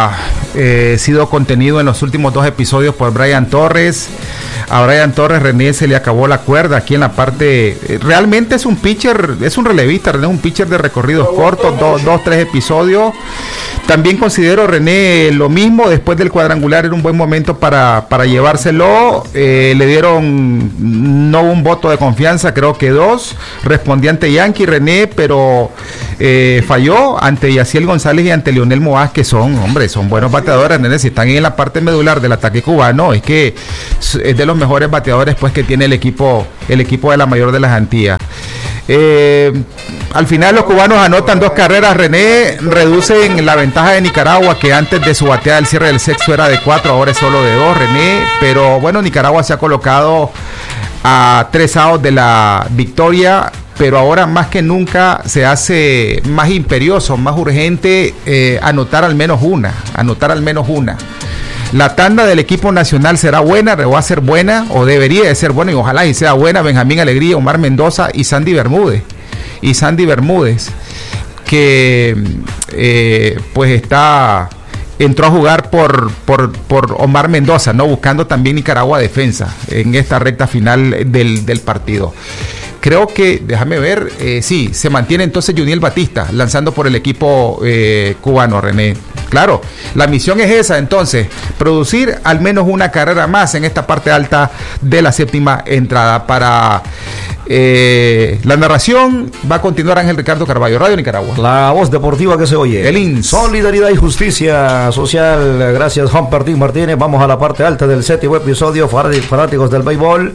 B: eh, sido contenido en los últimos dos episodios por Brian Torres. A Brian Torres, René, se le acabó la cuerda aquí en la parte. Eh, realmente es un pitcher, es un relevista, René, es un pitcher de recorridos cortos, dos, dos, tres episodios. También considero, René, lo mismo. Después del cuadrangular era un buen momento para, para llevárselo. Eh, le dieron no un voto de confianza, creo que dos. Respondía ante Yankee, René, pero eh, falló ante Yaciel González y ante Leonel Moaz, que son, hombre, son buenos bateadores, René. Si están en la parte medular del ataque cubano, es que es de los mejores bateadores pues que tiene el equipo, el equipo de la mayor de las Antillas. Eh, al final los cubanos anotan dos carreras, René, reducen la ventaja de Nicaragua, que antes de su bateada del cierre del sexto era de cuatro, ahora es solo de dos, René, pero bueno, Nicaragua se ha colocado a tres outs de la victoria, pero ahora más que nunca se hace más imperioso, más urgente eh, anotar al menos una, anotar al menos una. La tanda del equipo nacional será buena, va a ser buena, o debería de ser buena, y ojalá y sea buena. Benjamín Alegría, Omar Mendoza y Sandy Bermúdez. Y Sandy Bermúdez, que eh, pues está, entró a jugar por, por, por Omar Mendoza, ¿no? Buscando también Nicaragua defensa en esta recta final del, del partido. Creo que, déjame ver, eh, sí, se mantiene entonces Juniel Batista lanzando por el equipo eh, cubano, René. Claro, la misión es esa entonces, producir al menos una carrera más en esta parte alta de la séptima entrada. Para eh, la narración va a continuar Ángel Ricardo Carballo, Radio Nicaragua.
E: La voz deportiva que se oye.
B: El I N S.
E: Solidaridad y justicia social. Gracias, Juan Martín Martínez. Vamos a la parte alta del séptimo episodio, fanáticos del béisbol.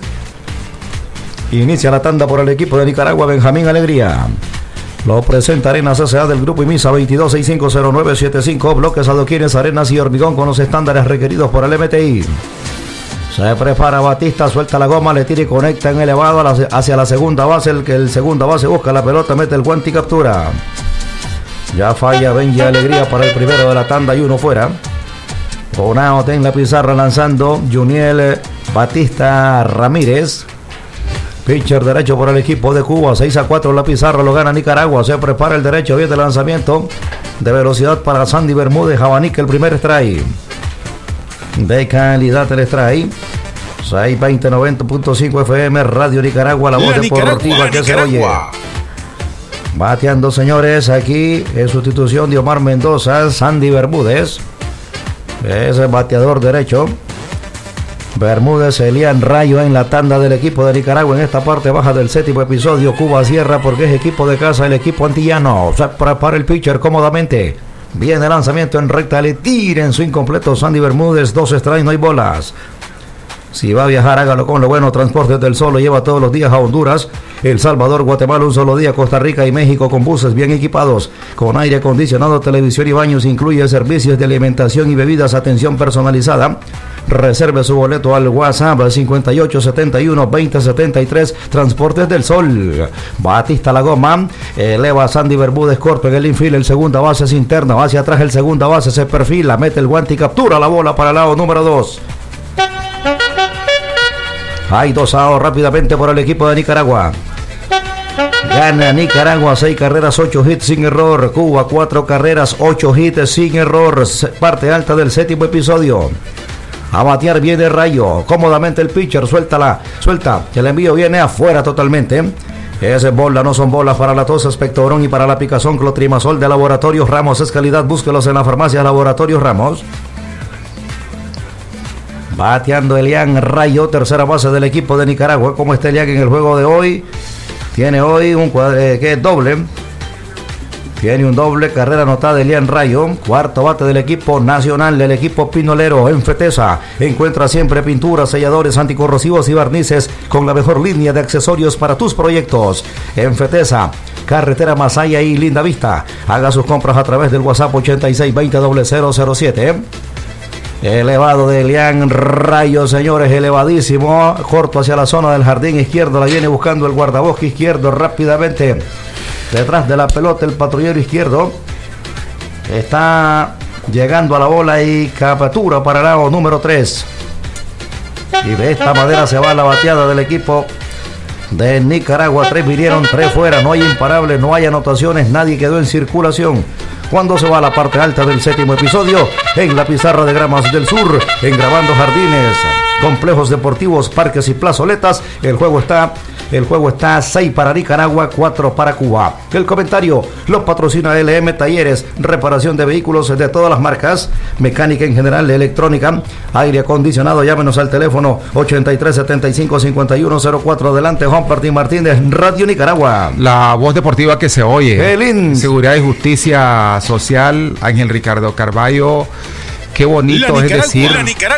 E: Inicia la tanda por el equipo de Nicaragua, Benjamín Alegría. Lo presenta Arenas S A del Grupo IMISA veintidós sesenta y cinco cero nueve setenta y cinco. Bloques, adoquines, arenas y hormigón con los estándares requeridos por el M T I. Se prepara Batista, suelta la goma, le tira y conecta en elevado a la, hacia la segunda base. El que el segunda base busca la pelota, mete el guante y captura. Ya falla Benji Alegría para el primero de la tanda y uno fuera. Bonao en la pizarra lanzando Juniel Batista Ramírez. Pitcher derecho por el equipo de Cuba, seis a cuatro la pizarra, lo gana Nicaragua. Se prepara el derecho, viene el lanzamiento de velocidad para Sandy Bermúdez, Jabanica, el primer strike. De calidad el strike. seiscientos veinte noventa punto cinco F M, Radio Nicaragua, la voz deportiva que se oye. Bateando, señores, aquí en sustitución de Omar Mendoza, Sandy Bermúdez. Es el bateador derecho. Bermúdez, Elian Rayo en la tanda del equipo de Nicaragua en esta parte baja del séptimo episodio. Cuba cierra porque es equipo de casa, el equipo antillano. Se prepara el pitcher cómodamente. Viene el lanzamiento en recta, le tira en su incompleto Sandy Bermúdez. Dos strikes, no hay bolas. Si va a viajar, hágalo con lo bueno. Transportes del Sol lo lleva todos los días a Honduras, El Salvador, Guatemala un solo día, Costa Rica y México con buses bien equipados, con aire acondicionado, televisión y baños. Incluye servicios de alimentación y bebidas, atención personalizada. Reserve su boleto al WhatsApp cincuenta y ocho setenta y uno veinte setenta y tres. Transportes del Sol. Batista la goma, eleva a Sandy Bermúdez, corto en el infield. El segunda base es interna, hacia atrás el segunda base se perfila, mete el guante y captura la bola para el lado número dos. Hay dos outs rápidamente por el equipo de Nicaragua. Gana Nicaragua, seis carreras, ocho hits sin error. Cuba, cuatro carreras, ocho hits sin error. Parte alta del séptimo episodio. A batear viene Rayo. Cómodamente el pitcher, suéltala, suelta. El envío viene afuera totalmente. Ese bola, no son bolas para la tos, espectorón y para la picazón. Clotrimazol de Laboratorios Ramos es calidad. Búsquelos en la farmacia Laboratorios Ramos. Bateando Elian Rayo, tercera base del equipo de Nicaragua. ¿Cómo está Elian en el juego de hoy? Tiene hoy un eh, que es doble. Tiene un doble, carrera anotada de Elian Rayo. Cuarto bate del equipo nacional, del equipo pinolero. En Fetesa encuentra siempre pinturas, selladores, anticorrosivos y barnices con la mejor línea de accesorios para tus proyectos. En Fetesa, carretera Masaya y Linda Vista. Haga sus compras a través del WhatsApp ochenta y seis veinte cero cero cero siete. Elevado de Elian Rayo, señores, elevadísimo, corto hacia la zona del jardín izquierdo, la viene buscando el guardabosque izquierdo rápidamente. Detrás de la pelota el patrullero izquierdo está llegando a la bola y captura para el lado número tres. Y de esta manera se va la bateada del equipo de Nicaragua. Tres vinieron, tres fuera, no hay imparables, no hay anotaciones, nadie quedó en circulación. cuando se va a la parte alta del séptimo episodio, en la pizarra de Gramas del Sur, en Grabando Jardines, complejos deportivos, parques y plazoletas, el juego está... El juego está seis para Nicaragua, cuatro para Cuba. El comentario lo patrocina L M Talleres, reparación de vehículos de todas las marcas, mecánica en general, electrónica, aire acondicionado. Llámenos al teléfono ochenta y tres setenta y cinco cincuenta y uno cero cuatro. Adelante, Juan Martín Martínez, Radio Nicaragua.
B: La voz deportiva que se oye.
E: El I N S.
B: Seguridad y Justicia Social, Ángel Ricardo Carballo. Qué bonito es decir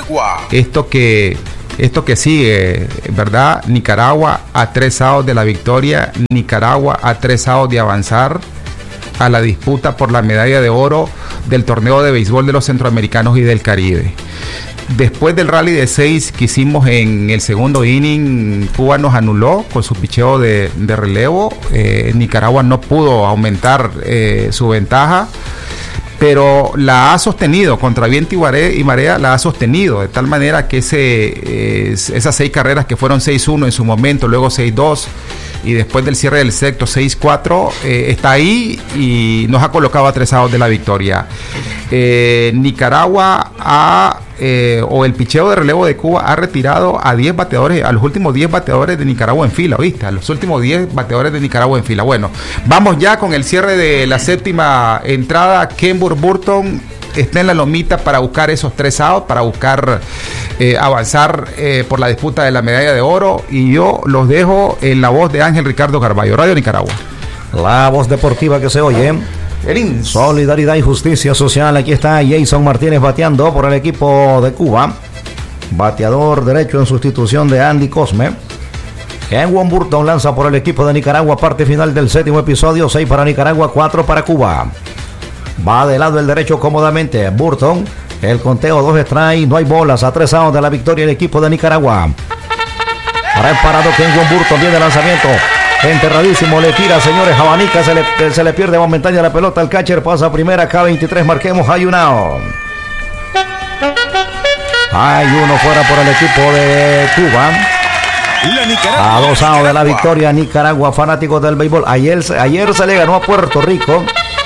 B: esto que... Esto que sigue, ¿verdad? Nicaragua a tres años de la victoria, Nicaragua a tres años de avanzar a la disputa por la medalla de oro del torneo de béisbol de los centroamericanos y del Caribe. Después del rally de seis que hicimos en el segundo inning, Cuba nos anuló con su picheo de, de relevo. Eh, Nicaragua no pudo aumentar eh, su ventaja, pero la ha sostenido contra viento y marea, la ha sostenido de tal manera que ese, eh, esas seis carreras que fueron seis uno en su momento, luego seis dos y después del cierre del sexto seis cuatro, eh, está ahí y nos ha colocado a tres outs de la victoria. Eh, Nicaragua ha Eh, o el picheo de relevo de Cuba ha retirado a diez bateadores, a los últimos diez bateadores de Nicaragua en fila, ¿viste? A los últimos diez bateadores de Nicaragua en fila. Bueno, vamos ya con el cierre de la séptima entrada. Kenbur Burton está en la lomita para buscar esos tres outs, para buscar eh, avanzar eh, por la disputa de la medalla de oro, y yo los dejo en la voz de Ángel Ricardo Carballo, Radio Nicaragua.
E: La voz deportiva que se oye. El I N S. Solidaridad y Justicia Social. Aquí está Jason Martínez bateando por el equipo de Cuba. Bateador derecho en sustitución de Andy Cosme. Kenwon Burton lanza por el equipo de Nicaragua. Parte final del séptimo episodio. seis para Nicaragua, cuatro para Cuba. Va de lado el derecho cómodamente Burton. El conteo, dos strikes, no hay bolas. A tres outs de la victoria el equipo de Nicaragua. Reparado Kenwon Burton. Viene el lanzamiento. Enterradísimo, le tira, señores, abanica, se le, se le pierde momentáneamente la pelota al catcher, pasa a primera, K veintitrés, marquemos, hay un out. Hay uno fuera por el equipo de Cuba. A dos outs de la victoria, Nicaragua, fanáticos del béisbol. Ayer, ayer se le ganó a Puerto Rico.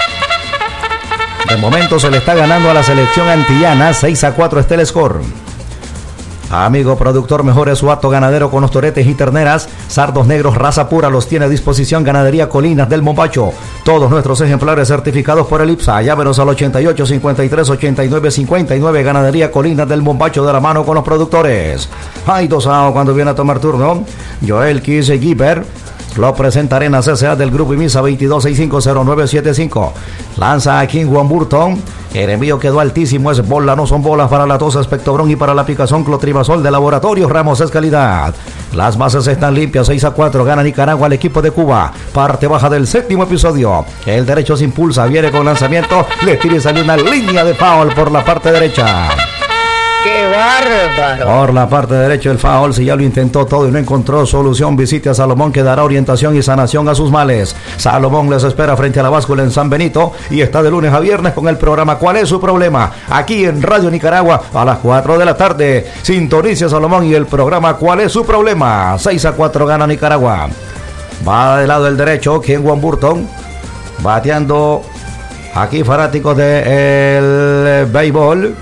E: De momento se le está ganando a la selección antillana, seis a cuatro está el score. Amigo productor, mejore su hato ganadero con los toretes y terneras, sardos negros, raza pura, los tiene a disposición Ganadería Colinas del Mombacho. Todos nuestros ejemplares certificados por el I P S A. Llámenos al ochenta y ocho cincuenta y tres ochenta y nueve cincuenta y nueve, Ganadería Colinas del Mombacho, de la mano con los productores. Hay dos outs cuando viene a tomar turno Joel Kise Giver. Lo presentará en la C C A del Grupo IMISA veintidós sesenta y cinco cero nueve setenta y cinco. Lanza a Kenwon Burton. El envío quedó altísimo. Es bola, no son bolas para la tos Espectobrón y para la picazón Clotribazol de Laboratorios Ramos es calidad. Las bases están limpias. seis a cuatro. Gana Nicaragua al equipo de Cuba. Parte baja del séptimo episodio. El derecho se impulsa. Viene con lanzamiento. Le tira y sale una línea de foul por la parte derecha.
F: ¡Qué bárbaro!
E: Por la parte derecha el foul, si ya lo intentó todo y no encontró solución, visite a Salomón que dará orientación y sanación a sus males. Salomón les espera frente a la báscula en San Benito y está de lunes a viernes con el programa ¿Cuál es su problema? Aquí en Radio Nicaragua a las cuatro de la tarde. Sintonice a Salomón y el programa ¿Cuál es su problema? seis a cuatro gana Nicaragua. Va del lado del derecho Kenwon Burton, bateando aquí fanáticos del béisbol.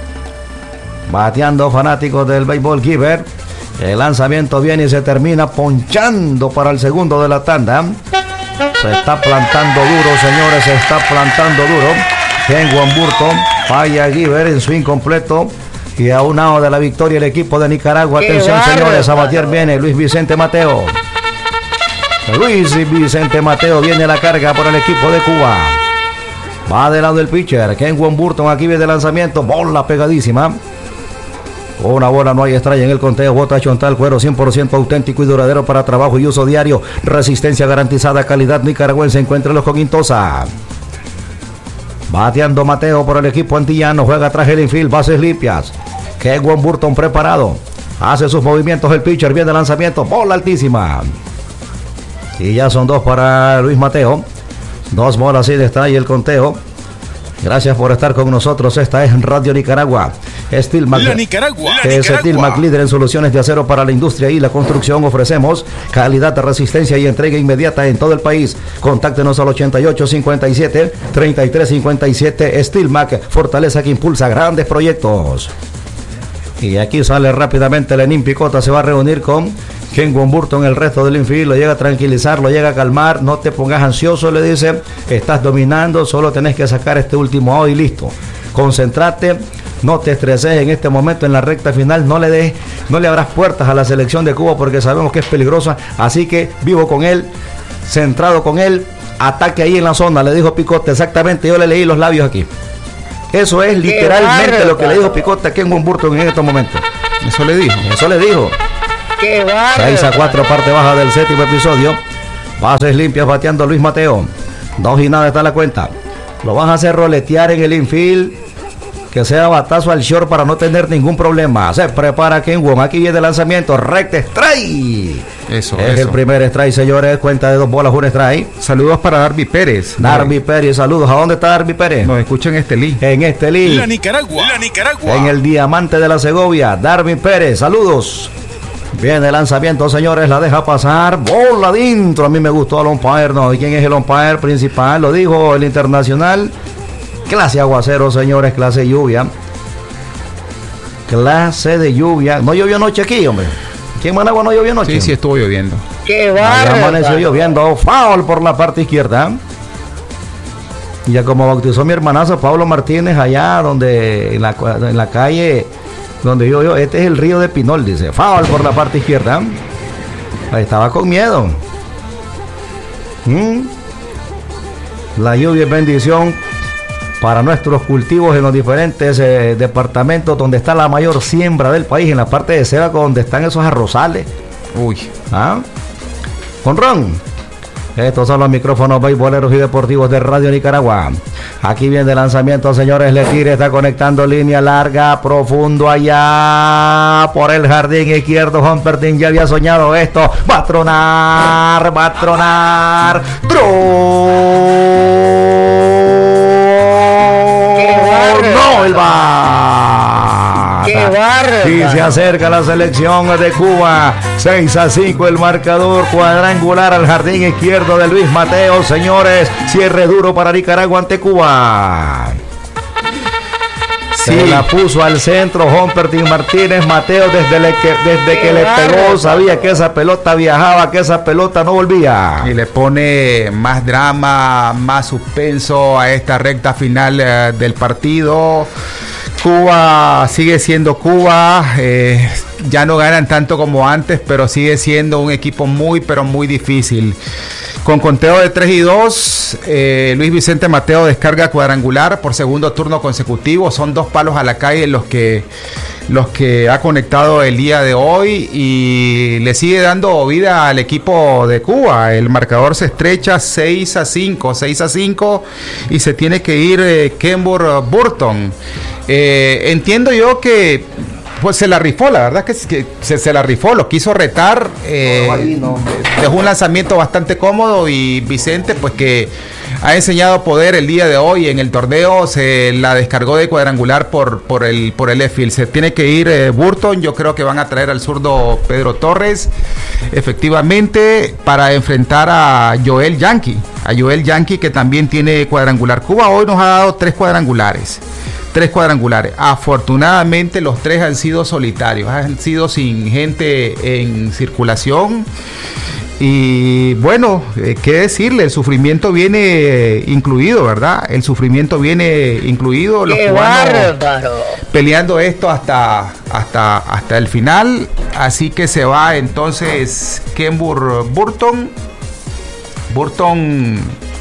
E: Bateando fanáticos del béisbol Giver. El lanzamiento viene y se termina ponchando para el segundo de la tanda. Se está plantando duro, señores, se está plantando duro. Kenwon Burton, falla Giver en su incompleto. Y a un lado de la victoria el equipo de Nicaragua. Atención, bárbaro, señores, a batear viene Luis Vicente Mateo. Luis Vicente Mateo viene a la carga por el equipo de Cuba. Va de lado el pitcher. Kenwon Burton aquí viene el lanzamiento. Bola pegadísima. Una bola, no hay estrella en el conteo. Bota Chontal, cuero cien por ciento auténtico y duradero para trabajo y uso diario. Resistencia garantizada, calidad nicaragüense. Encuéntralo con Quintosa. Bateando Mateo por el equipo antillano. Juega tras el infield, bases limpias. Kenwon Burton preparado. Hace sus movimientos el pitcher. Viene el lanzamiento. Bola altísima. Y ya son dos para Luis Mateo. Dos bolas sin estrella el conteo. Gracias por estar con nosotros. Esta es Radio Nicaragua. Steelmac,
G: La Nicaragua.
E: que es Steelmac, líder en soluciones de acero para la industria y la construcción. Ofrecemos calidad, resistencia y entrega inmediata en todo el país. Contáctenos al ochenta y ocho cincuenta y siete treinta y tres cincuenta y siete. Steelmac, fortaleza que impulsa grandes proyectos. Y aquí sale rápidamente Lenín Picota. Se va a reunir con Kenwon Burton, el resto del infield. Lo llega a tranquilizar, lo llega a calmar. No te pongas ansioso, le dice. Estás dominando, solo tenés que sacar este último out y listo. Concentrate, no te estreses en este momento en la recta final. No le des, no le abras puertas a la selección de Cuba porque sabemos que es peligrosa. Así que vivo con él, centrado con él. Ataque ahí en la zona, le dijo Picota. Exactamente, yo le leí los labios aquí. Eso es literalmente lo que le dijo Picota a Kenwon Burton en estos momentos.
B: Eso le dijo.
E: Eso le dijo.
F: ¡Qué bárbaro!
E: seis a cuatro, parte baja del séptimo episodio. Bases limpias bateando Luis Mateo. Dos y nada está la cuenta. Lo van a hacer roletear en el infield. Que sea batazo al short para no tener ningún problema. Se prepara Kenwon. Aquí viene el lanzamiento. Recta strike.
B: Eso,
E: es
B: eso.
E: el primer strike, señores. Cuenta de dos bolas, un strike.
B: Saludos para Darby Pérez.
E: Darby Pérez, saludos. ¿A dónde está Darby Pérez?
B: Nos escucha en Estelí.
E: En Estelí.
G: La Nicaragua. La Nicaragua.
E: En el Diamante de la Segovia. Darby Pérez, saludos. Viene el lanzamiento, señores, la deja pasar, bola adentro. A mí me gustó el umpire, ¿no? ¿Y quién es el umpire principal? Lo dijo el internacional. Clase aguacero, señores, clase lluvia. Clase de lluvia. No llovió anoche aquí, hombre. Aquí en Managua no llovió anoche.
B: Sí, sí, estuvo lloviendo.
F: ¡Qué
E: Ahí
F: bárbaro!
E: amaneció lloviendo. Foul por la parte izquierda. Y ya como bautizó mi hermanazo Pablo Martínez allá donde en la, en la calle donde yo, yo, este es el río de Pinol, dice. Foul por la parte izquierda. Ahí estaba con miedo. ¿Mm? La lluvia es bendición para nuestros cultivos en los diferentes eh, departamentos donde está la mayor siembra del país, en la parte de Sebaco donde están esos arrozales.
B: Uy.
E: ¿Ah? Con Ron. Estos son los micrófonos beisboleros y deportivos de Radio Nicaragua. Aquí viene el lanzamiento, señores. Le tira, está conectando línea larga, profundo allá por el jardín izquierdo. Humperdinck ya había soñado esto. Va a tronar, va a tronar. No, el va.
F: ¡Qué bárbaro!
E: Y se acerca la selección de Cuba. seis a cinco el marcador, cuadrangular al jardín izquierdo de Luis Mateo. Señores, cierre duro para Nicaragua ante Cuba. Sí, se la puso al centro Humperdinck Martínez. Mateo desde, le que, desde que le pegó sabía que esa pelota viajaba, que esa pelota no volvía.
B: Y le pone más drama, más suspenso a esta recta final eh, del partido. Cuba sigue siendo Cuba, eh, ya no ganan tanto como antes, pero sigue siendo un equipo muy, pero muy difícil. Con conteo de tres y dos, eh, Luis Vicente Mateo descarga cuadrangular por segundo turno consecutivo. Son dos palos a la calle los que, los que ha conectado el día de hoy y le sigue dando vida al equipo de Cuba. El marcador se estrecha seis a cinco y se tiene que ir eh, Kenwon Burton. Eh, entiendo yo que pues se la rifó, la verdad que, que se, se la rifó, lo quiso retar, eh, dejó un lanzamiento bastante cómodo y Vicente pues que ha enseñado poder el día de hoy en el torneo, se la descargó de cuadrangular por, por el por el left field. Se tiene que ir eh, Burton, yo creo que van a traer al zurdo Pedro Torres, efectivamente, para enfrentar a Joel Yankee, a Joel Yankee que también tiene cuadrangular. Cuba hoy nos ha dado tres cuadrangulares. Tres cuadrangulares. Afortunadamente los tres han sido solitarios, han sido sin gente en circulación. Y bueno, eh, qué decirle, el sufrimiento viene eh, incluido, ¿verdad? El sufrimiento viene incluido. Los
F: ¡Qué
B: cubanos
F: bárbaro!
B: peleando esto hasta, hasta, hasta el final. Así que se va entonces Kenwon Burton. Burton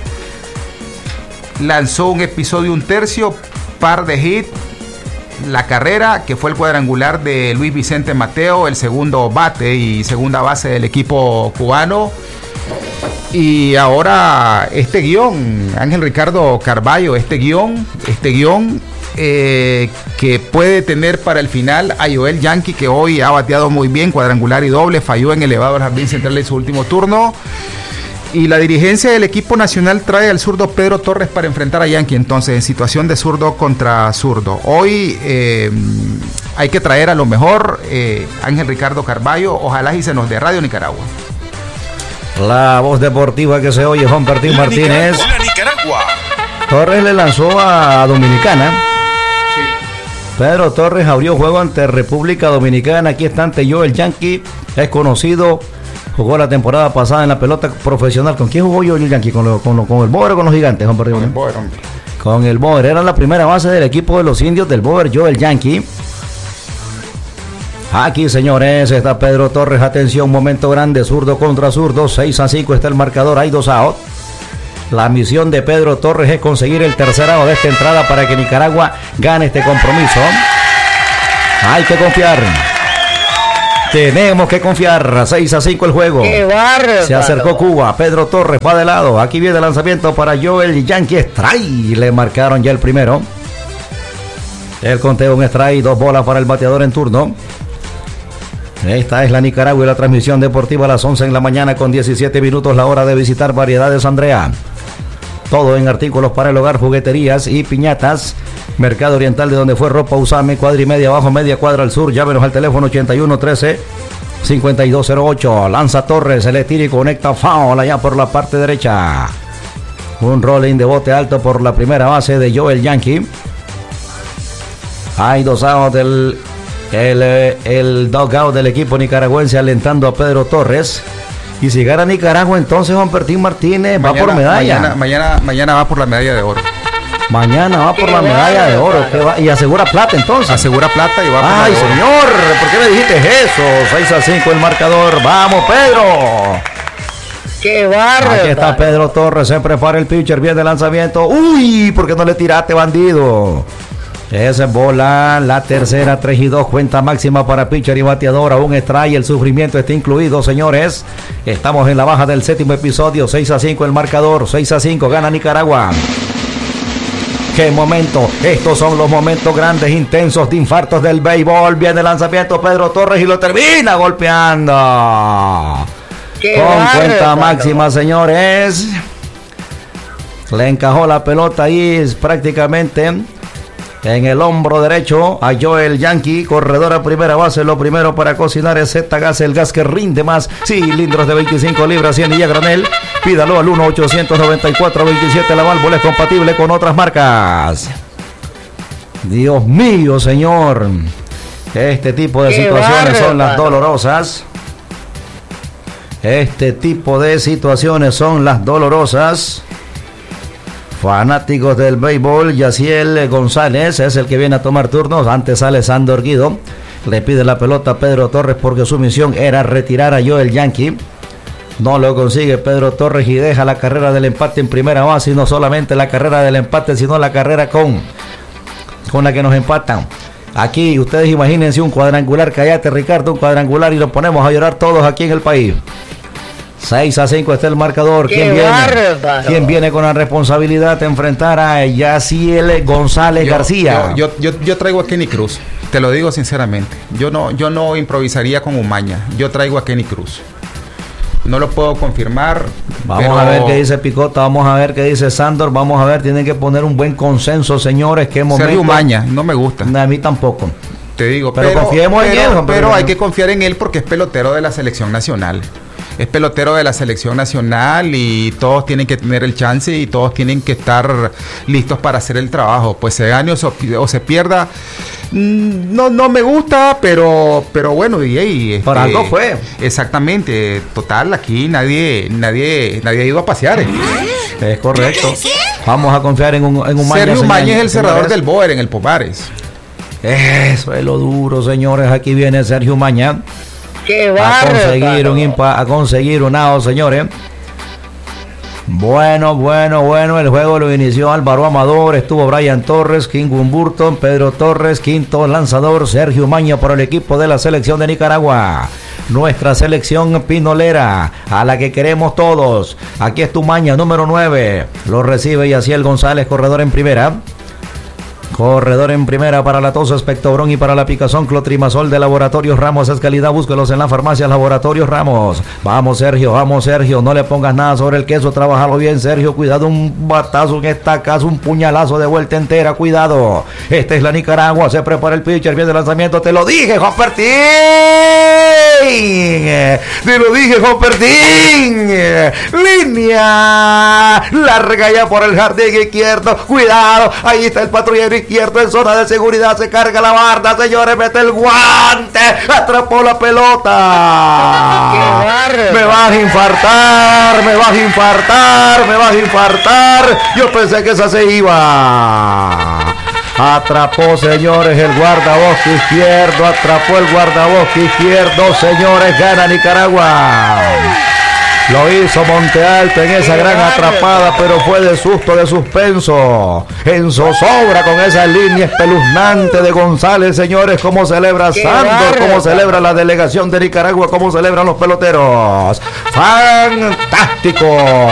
B: lanzó un episodio, un tercio, par de hit, la carrera que fue el cuadrangular de Luis Vicente Mateo, el segundo bate y segunda base del equipo cubano. Y ahora este guión, Ángel Ricardo Carballo, este guión, este guión eh, que puede tener para el final a Joel Yankee, que hoy ha bateado muy bien, cuadrangular y doble, falló en elevado al jardín central en su último turno. y la dirigencia del equipo nacional trae al zurdo Pedro Torres para enfrentar a Yankee, entonces en situación de zurdo contra zurdo. Hoy eh, hay que traer a lo mejor eh, Ángel Ricardo Carballo, ojalá y se nos dé Radio Nicaragua.
E: La voz deportiva que se oye, Juan Martín
G: La
E: Martínez.
G: Nicaragua, la Nicaragua.
E: Torres le lanzó a Dominicana.
B: Sí.
E: Pedro Torres abrió juego ante República Dominicana. Aquí está ante Joel Yankee, es conocido. Jugó la temporada pasada en la pelota profesional. ¿Con quién jugó Joel Yankee? ¿Con, lo, con, lo, con el Boer o con los Gigantes, Juan Martín?
B: Con el Boer, hombre.
E: Con el Boer. Era la primera base del equipo de los indios del Boer, Joel Yankee. Aquí, señores, está Pedro Torres. Atención, momento grande, zurdo contra zurdo. seis a cinco está el marcador, hay dos out. La misión de Pedro Torres es conseguir el tercer out de esta entrada para que Nicaragua gane este compromiso. Hay que confiar. Tenemos que confiar. seis a cinco el juego.
F: ¡Qué bárbaro!
E: Se acercó Cuba. Pedro Torres va de lado. Aquí viene el lanzamiento para Joel Yankee. Strike. Le marcaron ya el primero. El conteo en strike. Dos bolas para el bateador en turno. Esta es la Nicaragua y la transmisión deportiva a las once en la mañana con diecisiete minutos, la hora de visitar Variedades Andrea. Todo en artículos para el hogar, jugueterías y piñatas. Mercado Oriental, de donde fue ropa Usame, cuadra y media abajo, media cuadra al sur. Llámenos al teléfono ochenta y uno trece cincuenta y dos cero ocho. Lanza Torres, se le tira y conecta foul allá por la parte derecha. Un rolling de bote alto por la primera base de Joel Yankee. Hay dos outs del el, el dugout del equipo nicaragüense alentando a Pedro Torres. Y si gana Nicaragua, entonces Juan Martín Martínez
B: Mañana,
E: va por medalla.
B: Mañana, mañana, mañana va por la medalla de oro.
E: Mañana va por la medalla de oro. ¿Qué va? Y asegura plata entonces.
B: Asegura plata y va por
E: Ay,
B: la de oro.
E: señor, ¿por qué me dijiste eso? seis a cinco el marcador. ¡Vamos, Pedro!
F: ¡Qué bárbaro!
E: Aquí está Pedro Torres, se prepara el pitcher, viene el lanzamiento. ¡Uy! ¿Por qué no le tiraste, bandido? Esa es bola, la tercera, tres y dos, cuenta máxima para pitcher y bateador, aún strike, el sufrimiento está incluido, señores. Estamos en la baja del séptimo episodio, seis a cinco el marcador, seis a cinco, gana Nicaragua. ¡Qué momento! Estos son los momentos grandes, intensos de infartos del béisbol. Viene el lanzamiento Pedro Torres y lo termina golpeando.
F: ¡Qué
E: Con
F: bárbaro!
E: cuenta máxima, señores. Le encajó la pelota ahí es prácticamente en el hombro derecho a Joel Yankee, corredor a primera base. Lo primero para cocinar es Z-Gas, el gas que rinde más. Cilindros de veinticinco libras, cien y a granel. Pídalo al uno ochocientos noventa y cuatro veintisiete. La válvula es compatible con otras marcas. Dios mío, señor. Este tipo de
F: ¡Qué
E: situaciones son las
F: bárbaro!
E: dolorosas. Este tipo de situaciones son las dolorosas. Fanáticos del béisbol, Yaciel González es el que viene a tomar turnos. Antes sale Sandor Guido. Le pide la pelota a Pedro Torres porque su misión era retirar a Joel Yankee. No lo consigue Pedro Torres y deja la carrera del empate en primera base. Y no solamente la carrera del empate, sino la carrera con, con la que nos empatan. Aquí ustedes imagínense un cuadrangular. Cállate, Ricardo, un cuadrangular y lo ponemos a llorar todos aquí en el país. seis a cinco está el marcador.
F: ¡Qué
E: ¿Quién viene?
F: bárbaro!
E: ¿Quién viene con la responsabilidad de enfrentar a Yaciel González
B: Yo-
E: García?
B: Yo, yo, yo, yo traigo a Kenny Cruz, te lo digo sinceramente. Yo no, yo no improvisaría con Umaña. Yo traigo a Kenny Cruz. No lo puedo confirmar.
E: Vamos
B: pero
E: a ver qué dice Picota, vamos a ver qué dice Sandor, vamos a ver, tienen que poner un buen consenso, señores. Qué momento.
B: Sergio Umaña, no me gusta.
E: A mí tampoco.
B: Te digo,
E: Pero
B: pero,
E: confiemos en
B: pero-
E: él, hombre.
B: pero hay que confiar en él porque es pelotero de la selección nacional. Es pelotero de la selección nacional y todos tienen que tener el chance y todos tienen que estar listos para hacer el trabajo. Pues se gane o se, o se pierda, mm, no, no me gusta, pero, pero bueno, y, y, este,
E: Por algo fue.
B: Exactamente, total, aquí nadie, nadie, nadie ha ido a pasear. eh.
E: Es correcto. Vamos a confiar en un, en un Maña,
B: Sergio Umaña es el
E: señores.
B: cerrador del Boer en el Popares.
E: Eso es lo duro, señores. Aquí viene Sergio Umaña.
F: ¡Qué
E: A
F: bárbaro!
E: conseguir un impa, a conseguir un out, señores. Bueno, bueno, bueno, el juego lo inició Álvaro Amador, estuvo Brian Torres, King Burton, Pedro Torres, quinto lanzador, Sergio Umaña por el equipo de la selección de Nicaragua. Nuestra selección pinolera, a la que queremos todos. Aquí es tu Umaña, número nueve. Lo recibe Yaciel González, corredor en primera. Corredor en primera para la tos, espectobrón y para la picazón, clotrimazol de Laboratorios Ramos. Es calidad, búsquelos en la farmacia Laboratorios Ramos. Vamos, Sergio, vamos, Sergio. No le pongas nada sobre el queso, trabajalo bien, Sergio. Cuidado, un batazo, un estacazo, un puñalazo de vuelta entera. Cuidado. Esta es la Nicaragua. Se prepara el pitcher. Viene el lanzamiento. Te lo dije, Hoppertín. Te lo dije, Hoppertín. Línea larga ya por el jardín izquierdo. Cuidado. Ahí está el patrullero izquierdo en zona de seguridad. Se carga la barda, señores. Mete el guante. Atrapó la pelota. Me vas a infartar. Me vas a infartar. Me vas a infartar. Yo pensé que esa se iba. Atrapó, señores, el guardabosque izquierdo. Atrapó el guardabosque izquierdo, señores. Gana Nicaragua. Lo hizo Monte Alto en esa gran atrapada, pero fue de susto, de suspenso. En zozobra con esa línea espeluznante de González, señores. Cómo celebra Sándor, cómo celebra la delegación de Nicaragua, cómo celebran los peloteros. ¡Fantástico!